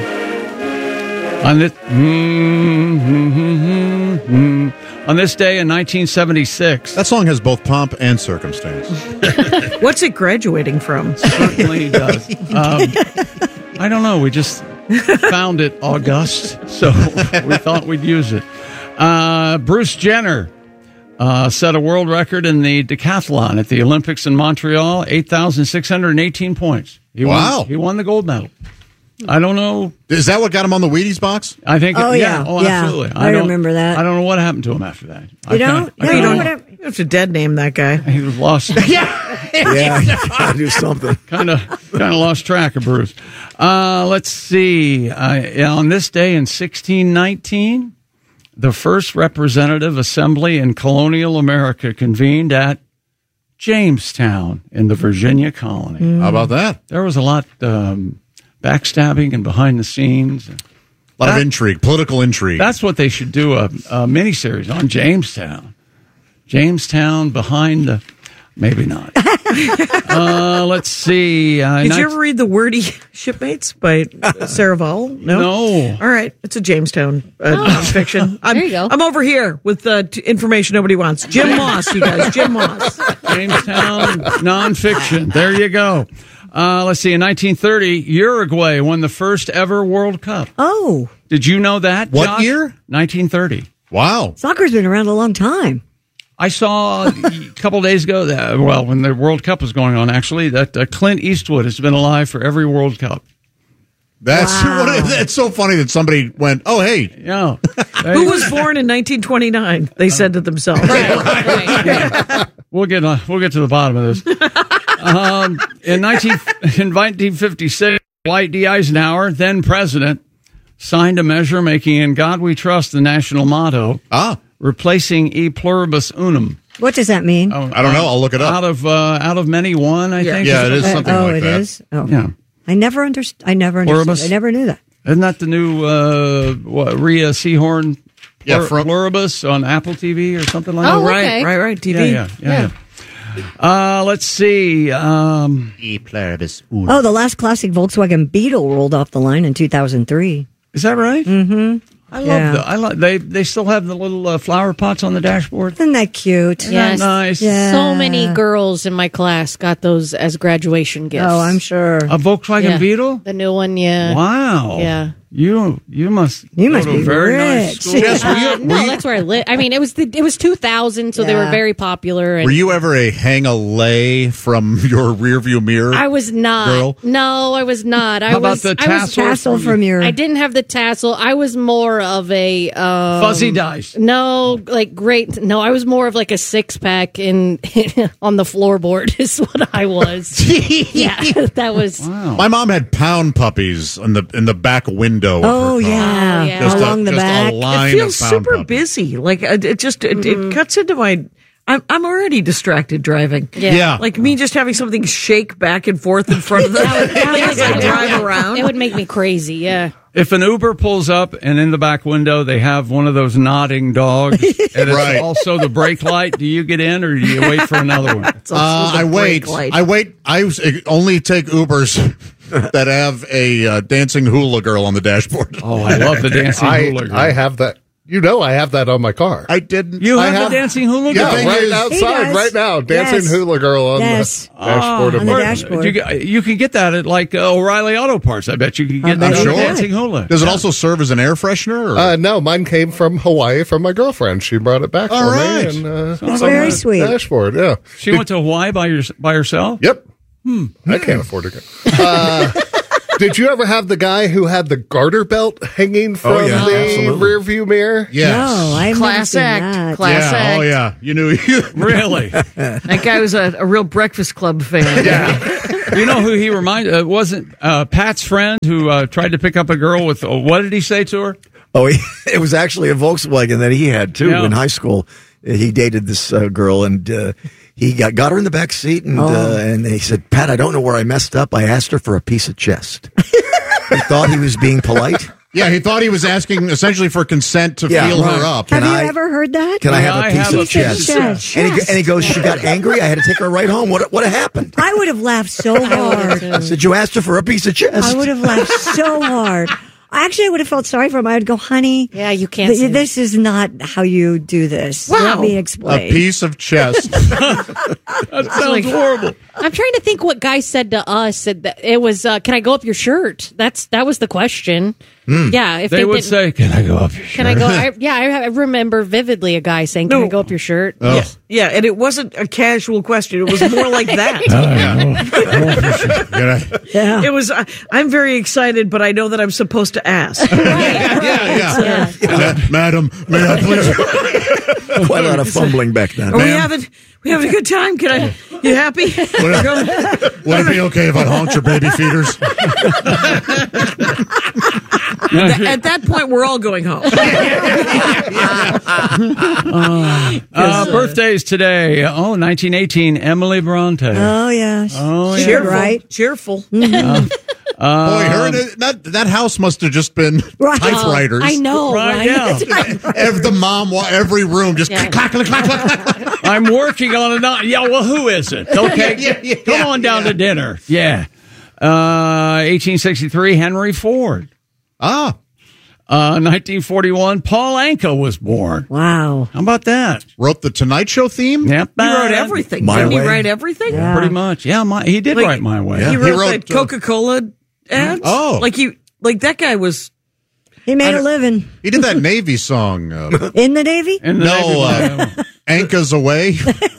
On this, mm, mm, mm, mm, on this day in nineteen seventy-six. That song has both pomp and circumstance. What's it graduating from? Certainly does. Um, I don't know. We just found it august, so we thought we'd use it. Uh, Bruce Jenner uh, set a world record in the decathlon at the Olympics in Montreal, eight thousand six hundred eighteen points. He Wow. Won, he won the gold medal. I don't know. Is that what got him on the Wheaties box? I think. Oh, yeah. yeah. Oh, Yeah. absolutely. I don't- remember that. I don't know what happened to him after that. I You don't? kinda- I You kinda- don't know what You have to dead name that guy. He was lost. Yeah, you gotta do something. kind of kind of lost track of Bruce. Uh, let's see. Uh, on this day in sixteen nineteen, the first representative assembly in colonial America convened at Jamestown in the Virginia colony. How about that? There was a lot um, backstabbing and behind the scenes. A lot That- of intrigue, political intrigue. That's what they should do a, a miniseries on Jamestown. Jamestown behind the. Maybe not. uh, let's see. Uh, Did nineteen you ever read The Wordy Shipmates by Sarah Vowell? No. No. All right. It's a Jamestown uh, nonfiction. I'm, There you go. I'm over here with uh, t- information nobody wants. Jim Moss, you guys. Jim Moss. Jamestown nonfiction. There you go. Uh, let's see. In nineteen thirty, Uruguay won the first ever World Cup. Oh, Did you know that? What Josh? year? nineteen thirty. Wow. soccer's been around a long time. I saw a couple days ago that, well, when the World Cup was going on, actually, that uh, Clint Eastwood has been alive for every World Cup. That's Wow. what, that's so funny that somebody went, oh, hey. Yeah. Who was born in nineteen twenty-nine? They said to themselves. We'll get uh, we'll get to the bottom of this. Um, in nineteen in nineteen fifty-six, Dwight D. Eisenhower, then president, signed a measure making "In God We Trust" the national motto, Ah. replacing "E pluribus unum." What does that mean? Oh, I don't know. I'll look it up. Out of uh, out of many, one. I Yeah. think. Yeah, it is Uh, something oh, like it that. is? Oh. Yeah. I never understood. I never understood. Pluribus? I never knew that. Isn't that the new uh, what, Rhea Seahorn? Yeah, Plur- from- pluribus on Apple T V or something like Oh, that. right, right, right. T V. Yeah, yeah, yeah. yeah. Uh, let's see. Um, E pluribus Oh, the last classic Volkswagen Beetle rolled off the line in two thousand three. is that right? Mm-hmm. I love Yeah. the. I like they. They still have the little uh, flower pots on the dashboard. Isn't that cute? Isn't that Yes. nice? Yeah. So many girls in my class got those as graduation gifts. Oh, I'm sure. A Volkswagen Yeah. Beetle. The new one, yeah. Wow. Yeah. You you must You go must to a be very nice rich. school. Yes, were you, Uh, were no, you- that's where I lived. I mean, it was the, it was two thousand, so they Yeah. were very popular. And were you ever a hang a lay from your rearview mirror? I was not. Girl? No, I was not. I How about was, the I was tassel Tassel from- from your. I didn't have the tassel. I was more of a um, Fuzzy dice. No, like great. No, I was more of like a six pack in on the floorboard. Is what I was. Yeah, that was. Wow. My mom had pound puppies in the in the back window. of Oh, her car. yeah. Oh, yeah. Just a- Along the just a back. line It feels of pound super puppies. busy. Like it it just it, it cuts into my. I'm I'm already distracted driving. Yeah. Yeah. Like me just having something shake back and forth in front of the as I drive around. It would make me crazy, yeah. If an Uber pulls up and in the back window they have one of those nodding dogs and it's Right. also the brake light, do you get in or do you wait for another one? Uh, I wait. I wait. I s- only take Ubers that have a uh, dancing hula girl on the dashboard. Oh, I love the dancing I, hula girl. I have that. You know, I have that on my car. I didn't. You I have, the dancing hula girl? Yeah, right is- outside, does. right now. Dancing Yes. hula girl on Yes. the dashboard of on the my dashboard. You, get- you can get that at like uh, O'Reilly Auto Parts. I bet you can get I that bet you dancing hula. Does it also serve as an air freshener? Or? Uh, no, mine came from Hawaii from my girlfriend. She brought it back All for right. me. And, uh, That's it's very on my sweet. Dashboard, yeah. She went to Hawaii by, your, by herself? Yep. Hmm. I can't afford to go. Uh, did you ever have the guy who had the garter belt hanging from Oh, yeah, the absolutely. rearview mirror? Yes. No, I've Class never seen act. that. Class yeah. act. Oh, yeah. You knew. Really? That guy was a, a real Breakfast Club fan. Yeah. You know who he reminded? It uh, wasn't uh, Pat's friend who uh, tried to pick up a girl with, uh, what did he say to her? Oh, he, it was actually a Volkswagen that he had, too, Yeah. in high school. He dated this uh, girl, and uh, he got, got her in the back seat, and, Oh. uh, and he said, Pat, I don't know where I messed up. I asked her for a piece of chest. He thought he was being polite. Yeah, he thought he was asking essentially for consent to Yeah, feel right. her up. Have Can you I- ever heard that? Can I have I a piece have of a piece of chest? chest. And, he, and he goes, she got angry. I had to take her right home. What what happened? I would have laughed so hard. I said, you asked her for a piece of chest. I would have laughed so hard. Actually, I would have felt sorry for him. I would go, honey. Yeah, you can't th- say This is not how you do this. Let me A explain. piece of chest. That sounds horrible. I'm trying to think what guy said to us. Said that it was, uh, "Can I go up your shirt?" That's that was the question. Yeah, if They, they, would didn't- say, can I go up your shirt? "Can I go?" I, yeah, I, I remember vividly a guy saying, "Can No. I go up your shirt?" Yeah, yeah, and it wasn't a casual question. It was more like that. Yeah. It was. Uh, I'm very excited, but I know that I'm supposed to ask. yeah, yeah. Yeah. Ma- Madam, may I please? Quite a lot of fumbling back then. Are we having we having a good time? Can I? You happy? Would it, would it be okay if I honked your baby feeders? At that point, we're all going home. Uh, birthdays today. Oh, nineteen eighteen, Emily Bronte. Oh, yes. Oh, yeah. Cheerful, Right. cheerful. Uh, Boy, her that that house must have just been Right. typewriters. I know, Right, right? yeah. Every, the mom, wa- every room just Yeah. clack, clack, clack, clack, clack. I'm working on it. Not, yeah, well, who is it? Okay, Yeah, yeah, come yeah, on down yeah. to dinner. Yeah. Uh, eighteen sixty-three, Henry Ford. Ah, Uh, nineteen forty-one, Paul Anka was born. Wow. How about that? wrote the Tonight Show theme. Yep. He wrote everything. My Didn't he Way. write everything? Yeah. Pretty much. Yeah, my, he did Like, write My Way. He He wrote, wrote, the Coca Cola ads. Oh. like he like that guy was. He made a living He did that Navy song. Uh, in the Navy. In the no, Navy. uh, Anka's Away.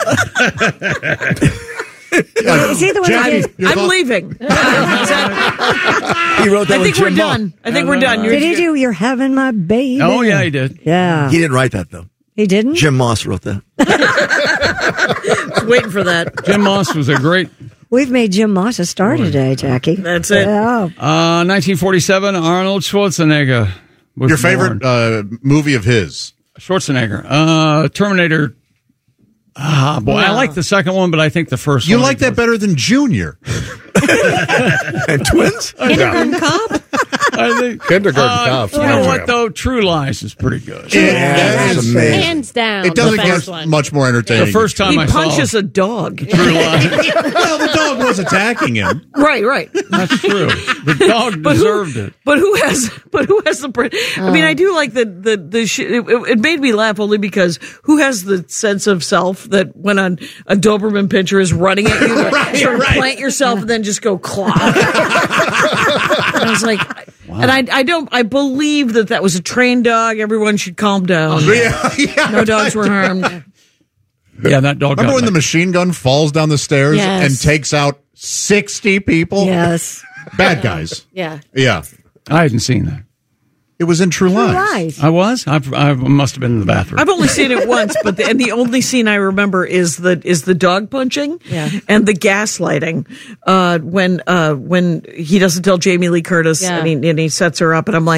Is he the one who Jackie, did? your I'm thought- leaving. Is that- He wrote that I with think Jim we're Mo- done. I think we're done. You're- Did he do You're Having My Baby? Oh, yeah, he did. Yeah. He didn't write that, though. He didn't? Jim Moss wrote that. Waiting for that. Jim Moss was a great. We've made Jim Moss a star today, Jackie. That's it. Yeah. Uh, nineteen forty-seven, Arnold Schwarzenegger was Your favorite born. uh, movie of his? Schwarzenegger. Uh, Terminator. Ah, boy, I like the second one, but I think the first You one. like that better than Junior? And twins? Kindergarten Cop. I think. Kindergarten Uh, Cop. You know what, though? True Lies is pretty good. Yeah, that's amazing. Hands down. It doesn't the get best one. much more entertaining. The first time He I saw punches a dog. True Lies. well, the dog was attacking him. Right, right. That's true. The dog But who- deserved it. But who has? But who has the? br- I mean, I do like the the the. Sh- it, it made me laugh only because who has the sense of self that when a, a Doberman pinscher is running at you, to Right, sort of right. plant yourself and then just go clop. And I was like, and I I don't I believe that that was a trained dog. Everyone should calm down. Yeah, yeah. No dogs were harmed. Yeah, that dog. Remember got when the me. machine gun falls down the stairs Yes. and takes out sixty people? Yes. Bad guys. Yeah. Yeah. I hadn't seen that. It was in True, True Lies. Lies. I was. I, I must have been in the bathroom. I've only seen it once, but the, and the only scene I remember is the is the dog punching Yeah. and the gaslighting. Uh, when uh, when he doesn't tell Jamie Lee Curtis Yeah. and, he, and he sets her up, and I'm like,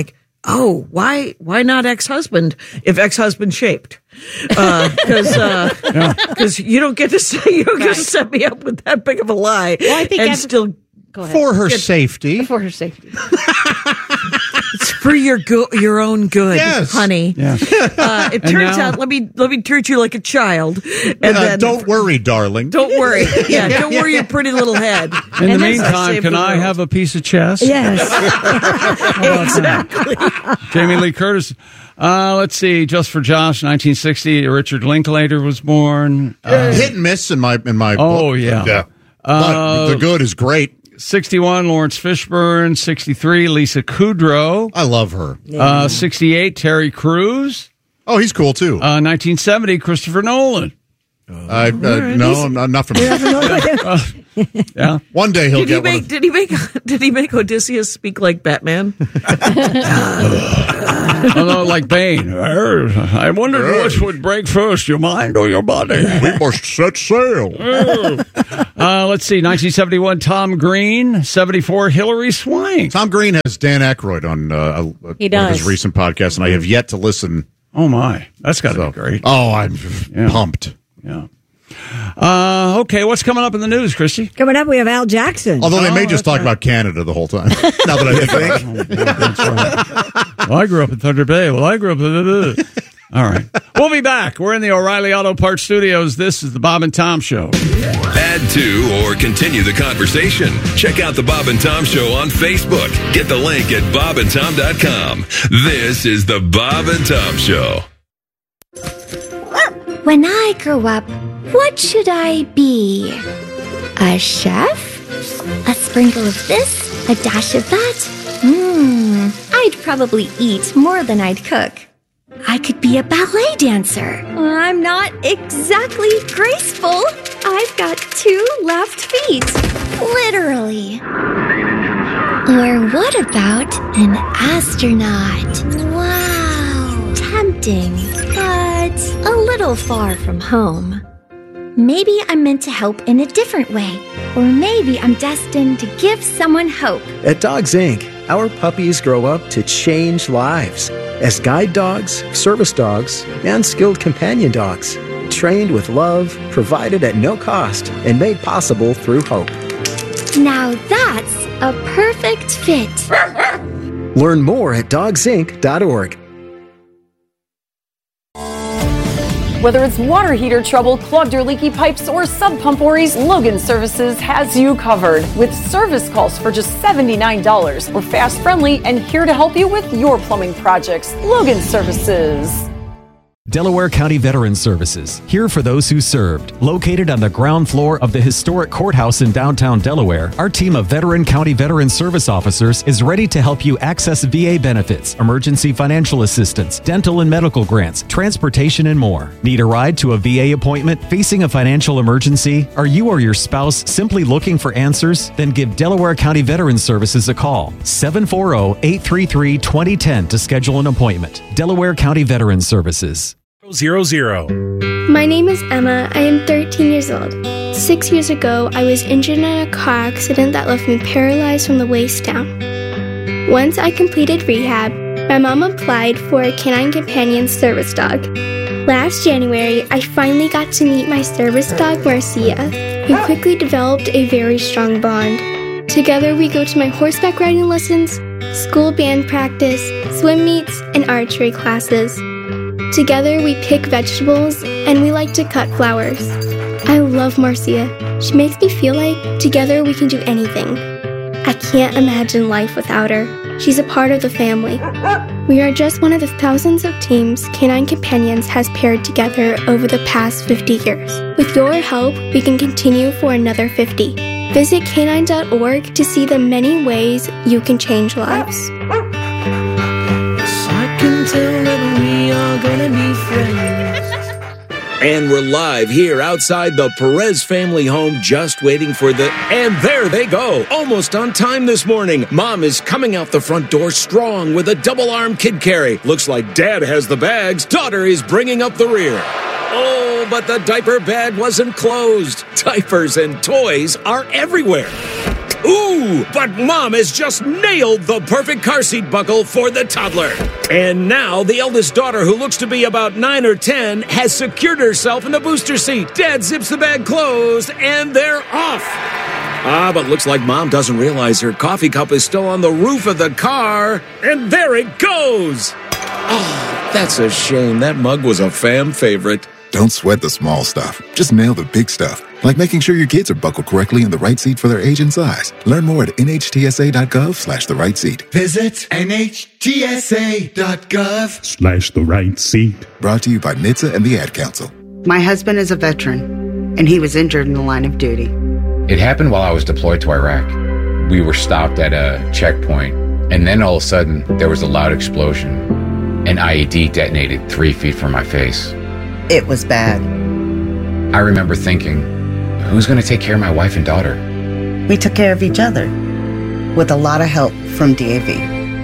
oh, why why not ex-husband if ex-husband shaped? Because uh, uh, because you don't get to say you don't get to set me up with that big of a lie. Well, I think and I've- still Go ahead. For her Get- safety. For her safety. It's for your go- your own good, Yes. honey. Yes. Uh, it And turns now- out let me let me treat you like a child, and Uh, then don't worry, darling. don't worry, yeah, don't worry your pretty little head. In the And that's meantime, save can the I world. have a piece of chess? Yes. exactly? Jamie Lee Curtis. Uh, let's see. Just for Josh, nineteen sixty. Richard Linklater was born. Uh, Hit and miss in my in my oh book. yeah. Yeah. Uh, But the good is great. sixty-one. Lawrence Fishburne. sixty-three. Lisa Kudrow. I love her. Uh, sixty-eight. Terry Crews. Oh, he's cool too. Uh, nineteen seventy. Christopher Nolan. I uh, no, I'm not, not from. Uh, yeah. One day he'll Did he get one. make Of, did he make did he make Odysseus speak like Batman? Although, like Bane. I wondered which would break first, your mind or your body. we must set sail. Uh, let's see. nineteen seventy-one. Tom Green. seventy-four. Hillary Swank. Tom Green has Dan Aykroyd on uh, uh, He one of his does. recent podcasts, and I have yet to listen. Oh my, that's got to So- be great. Oh, I'm Yeah. pumped. Yeah. Uh, okay, what's coming up in the news, Christy? Coming up, we have Al Jackson. Although they Oh, may just that's talk right. about Canada the whole time. Now that I think. That's right. Well, I grew up in Thunder Bay. Well, I grew up in... All right. We'll be back. We're in the O'Reilly Auto Parts Studios. This is the Bob and Tom Show. Add to or continue the conversation. Check out the Bob and Tom Show on Facebook. Get the link at bob and tom dot com. This is the Bob and Tom Show. When I grow up, what should I be? A chef? A sprinkle of this? A dash of that? Hmm, I'd probably eat more than I'd cook. I could be a ballet dancer. I'm not exactly graceful. I've got two left feet. Literally. Or what about an astronaut? Wow. Tempting, but a little far from home. Maybe I'm meant to help in a different way. Or maybe I'm destined to give someone hope. At Dogs Incorporated, our puppies grow up to change lives as guide dogs, service dogs, and skilled companion dogs, trained with love, provided at no cost, and made possible through hope. Now that's a perfect fit. Learn more at dogs inc dot org. Whether it's water heater trouble, clogged or leaky pipes, or sub pump worries, Logan Services has you covered. With service calls for just seventy-nine dollars. We're fast, friendly, and here to help you with your plumbing projects. Logan Services. Delaware County Veterans Services, here for those who served. Located on the ground floor of the historic courthouse in downtown Delaware, our team of veteran county veteran service officers is ready to help you access V A benefits, emergency financial assistance, dental and medical grants, transportation, and more. Need a ride to a V A appointment? Facing a financial emergency? Are you or your spouse simply looking for answers? Then give Delaware County Veterans Services a call. seven four zero, eight three three, two zero one zero to schedule an appointment. Delaware County Veterans Services. Zero zero. My name is Emma. I am thirteen years old. Six years ago, I was injured in a car accident that left me paralyzed from the waist down. Once I completed rehab, my mom applied for a Canine Companion service dog. Last January, I finally got to meet my service dog, Marcia. We quickly developed a very strong bond. Together, we go to my horseback riding lessons, school band practice, swim meets, and archery classes. Together, we pick vegetables, and we like to cut flowers. I love Marcia. She makes me feel like together we can do anything. I can't imagine life without her. She's a part of the family. We are just one of the thousands of teams Canine Companions has paired together over the past fifty years. With your help, we can continue for another fifty. Visit canine dot org to see the many ways you can change lives. I can tell that we are gonna be friends. And we're live here outside the Perez family home, just waiting for the... And there they go, almost on time this morning. Mom is coming out the front door strong with a double-arm kid carry. Looks like Dad has the bags. Daughter is bringing up the rear. Oh, but the diaper bag wasn't closed. Diapers and toys are everywhere. Ooh, but Mom has just nailed the perfect car seat buckle for the toddler. And now the eldest daughter, who looks to be about nine or ten, has secured herself in the booster seat. Dad zips the bag closed, and they're off. Ah, but looks like Mom doesn't realize her coffee cup is still on the roof of the car. And there it goes. Oh, that's a shame. That mug was a fam favorite. Don't sweat the small stuff. Just nail the big stuff. Like making sure your kids are buckled correctly in the right seat for their age and size. Learn more at nhtsa.gov slash the right seat. Visit nhtsa.gov Slash the right seat. Brought to you by N H T S A and the Ad Council. My husband is a veteran, and he was injured in the line of duty. It happened while I was deployed to Iraq. We were stopped at a checkpoint, and then all of a sudden, there was a loud explosion. An I E D detonated three feet from my face. It was bad. I remember thinking, who's going to take care of my wife and daughter? We took care of each other, with a lot of help from D A V.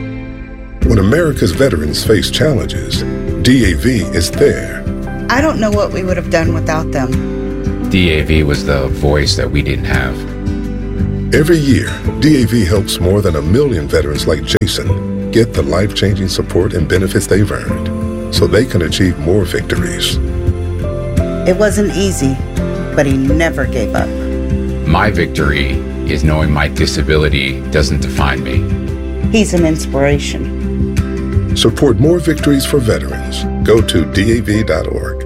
When America's veterans face challenges, D A V is there. I don't know what we would have done without them. D A V was the voice that we didn't have. Every year, D A V helps more than a million veterans like Jason get the life-changing support and benefits they've earned so they can achieve more victories. It wasn't easy, but he never gave up. My victory is knowing my disability doesn't define me. He's an inspiration. Support more victories for veterans. Go to D A V dot org.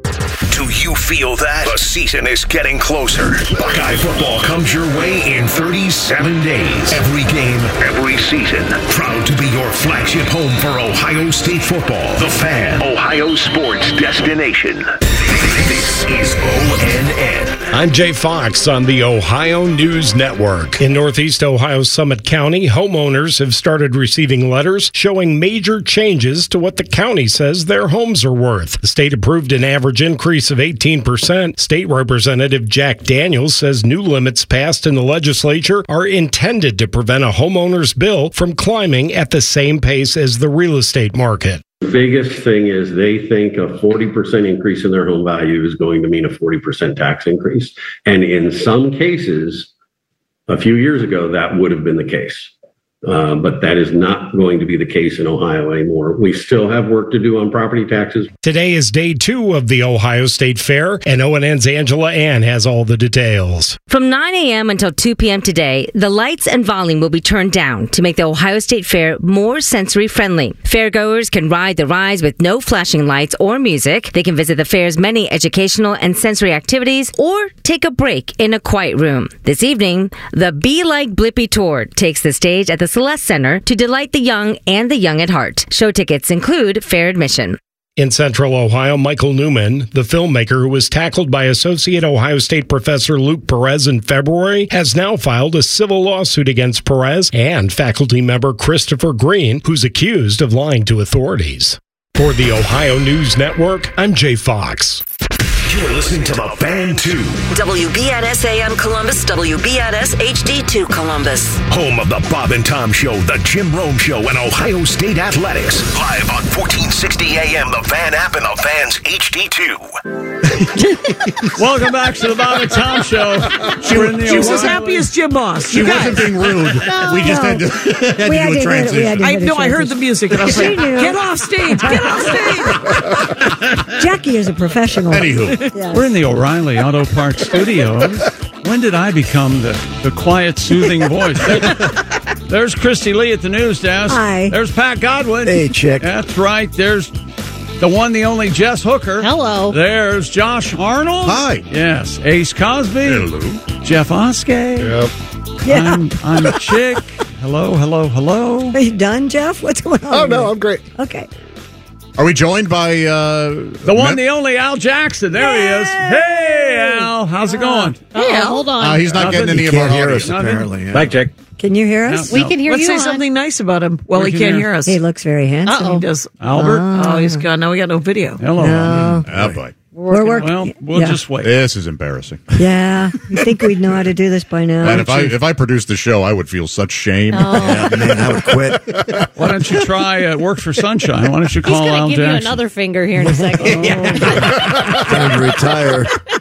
Do you feel that? The season is getting closer. Buckeye football comes your way in thirty-seven days. Every game, every season. Proud to be your flagship home for Ohio State football. The Fan, Ohio sports destination. This is O N N. I'm Jay Fox on the Ohio News Network. In Northeast Ohio Summit County, homeowners have started receiving letters showing major changes to what the county says their homes are worth. The state approved an average increase of eighteen percent. State Representative Jack Daniels says new limits passed in the legislature are intended to prevent a homeowner's bill from climbing at the same pace as the real estate market. The biggest thing is they think a forty percent increase in their home value is going to mean a forty percent tax increase. And in some cases, a few years ago, that would have been the case. Uh, but that is not going to be the case in Ohio anymore. We still have work to do on property taxes. Today is day two of the Ohio State Fair, and O N N's Angela Ann has all the details. From nine a.m. until two p.m. today, the lights and volume will be turned down to make the Ohio State Fair more sensory friendly. Fairgoers can ride the rides with no flashing lights or music. They can visit the fair's many educational and sensory activities or take a break in a quiet room. This evening, the Be Like Blippi Tour takes the stage at the Celeste Center to delight the young and the young at heart. Show tickets include fair admission. In Central Ohio, Michael Newman, the filmmaker who was tackled by Associate Ohio State professor Luke Perez in February, has now filed a civil lawsuit against Perez and faculty member Christopher Green, who's accused of lying to authorities. For the Ohio News Network, I'm Jay Fox. You're listening to The Fan two. W B N S A M Columbus, W B N S H D two Columbus. Home of the Bob and Tom Show, the Jim Rome Show, and Ohio State Athletics. Live on fourteen sixty A M, the Fan app, and the Fan's H D two. Welcome back to the Bob and Tom Show. She, she was as happy as Jim Moss. She wasn't being rude. No, we just no. had to, had We to had do a to transition. I know. I heard the music, and I was She like, knew. "Get off stage! Get off stage!" Jackie is a professional. Anywho, Yes. we're in the O'Reilly Auto Parts studios. When did I become the, the quiet, soothing voice? There, there's Christy Lee at the news desk. Hi. There's Pat Godwin. Hey, chick. That's right. There's the one, the only Jess Hooker. Hello. There's Josh Arnold. Hi. Yes. Ace Cosby. Hello. Jeff Oskey. Yep. Yeah. I'm, I'm Chick. Hello, hello, hello. Are you done, Jeff? What's going on? Oh, no, I'm great. Okay. Are we joined by uh, The one, the only Al Jackson. There he is. Hey, Al. How's it going? Hey, hold on. Uh, he's not Nothing. getting any He of our can't hear audio. us, apparently. Yeah. Mike check. Can you hear us? No, we can hear Let's you say on. something nice about him. Well, We he can can't hear. hear us. He looks very handsome. He does. Albert. Oh, he's gone. Now we got no video. Hello. No. Oh, boy. We're working. Well, we'll yeah. just wait. This is embarrassing. Yeah. You think we'd know how to do this by now? And if I if I produced the show, I would feel such shame. Yeah, man, I would quit. Why don't you try uh, Work for Sunshine? Why don't you He's call going Al to give Jackson? you another finger here in a second. Time to retire.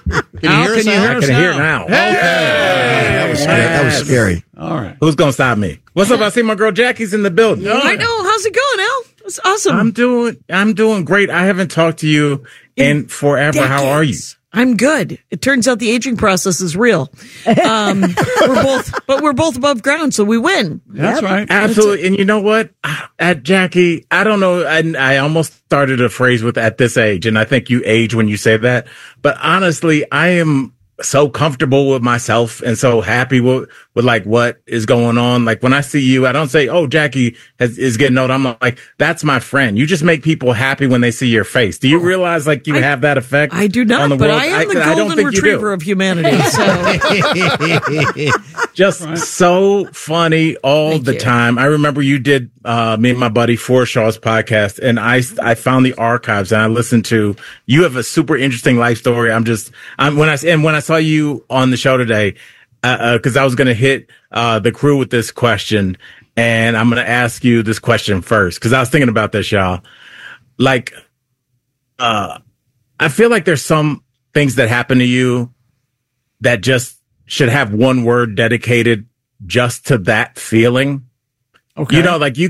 Can you Al, hear can us you now? hear I us can now? hear it now. Hey! That was scary. That was scary. All right. Who's gonna stop me? What's up? I see my girl Jackie's in the building. I know. How's it going, Al? It's awesome. I'm doing. I'm doing great. I haven't talked to you in forever. How are you? I'm good. It turns out the aging process is real. Um, we're both, but we're both above ground, so we win. That's right. Absolutely. And you know what? At Jackie, I don't know. I, I almost started a phrase with "at this age," and I think you age when you say that. But honestly, I am so comfortable with myself and so happy with, with like what is going on. Like when I see you, I don't say, "Oh, Jackie has, is getting old." I'm like, "That's my friend." You just make people happy when they see your face. Do you realize like you I, have that effect? I do not, on the but world? I am the I, I don't golden think retriever of humanity. So. Just right. So funny all Thank the you. time. I remember you did uh, me and my buddy Forshaw's podcast, and I I found the archives and I listened to. You have a super interesting life story. I'm just I'm when I and when I saw you on the show today, because uh, uh, I was going to hit uh, the crew with this question, and I'm going to ask you this question first because I was thinking about this, y'all. Like, uh, I feel like there's some things that happen to you that just should have one word dedicated just to that feeling. Okay. You know, like you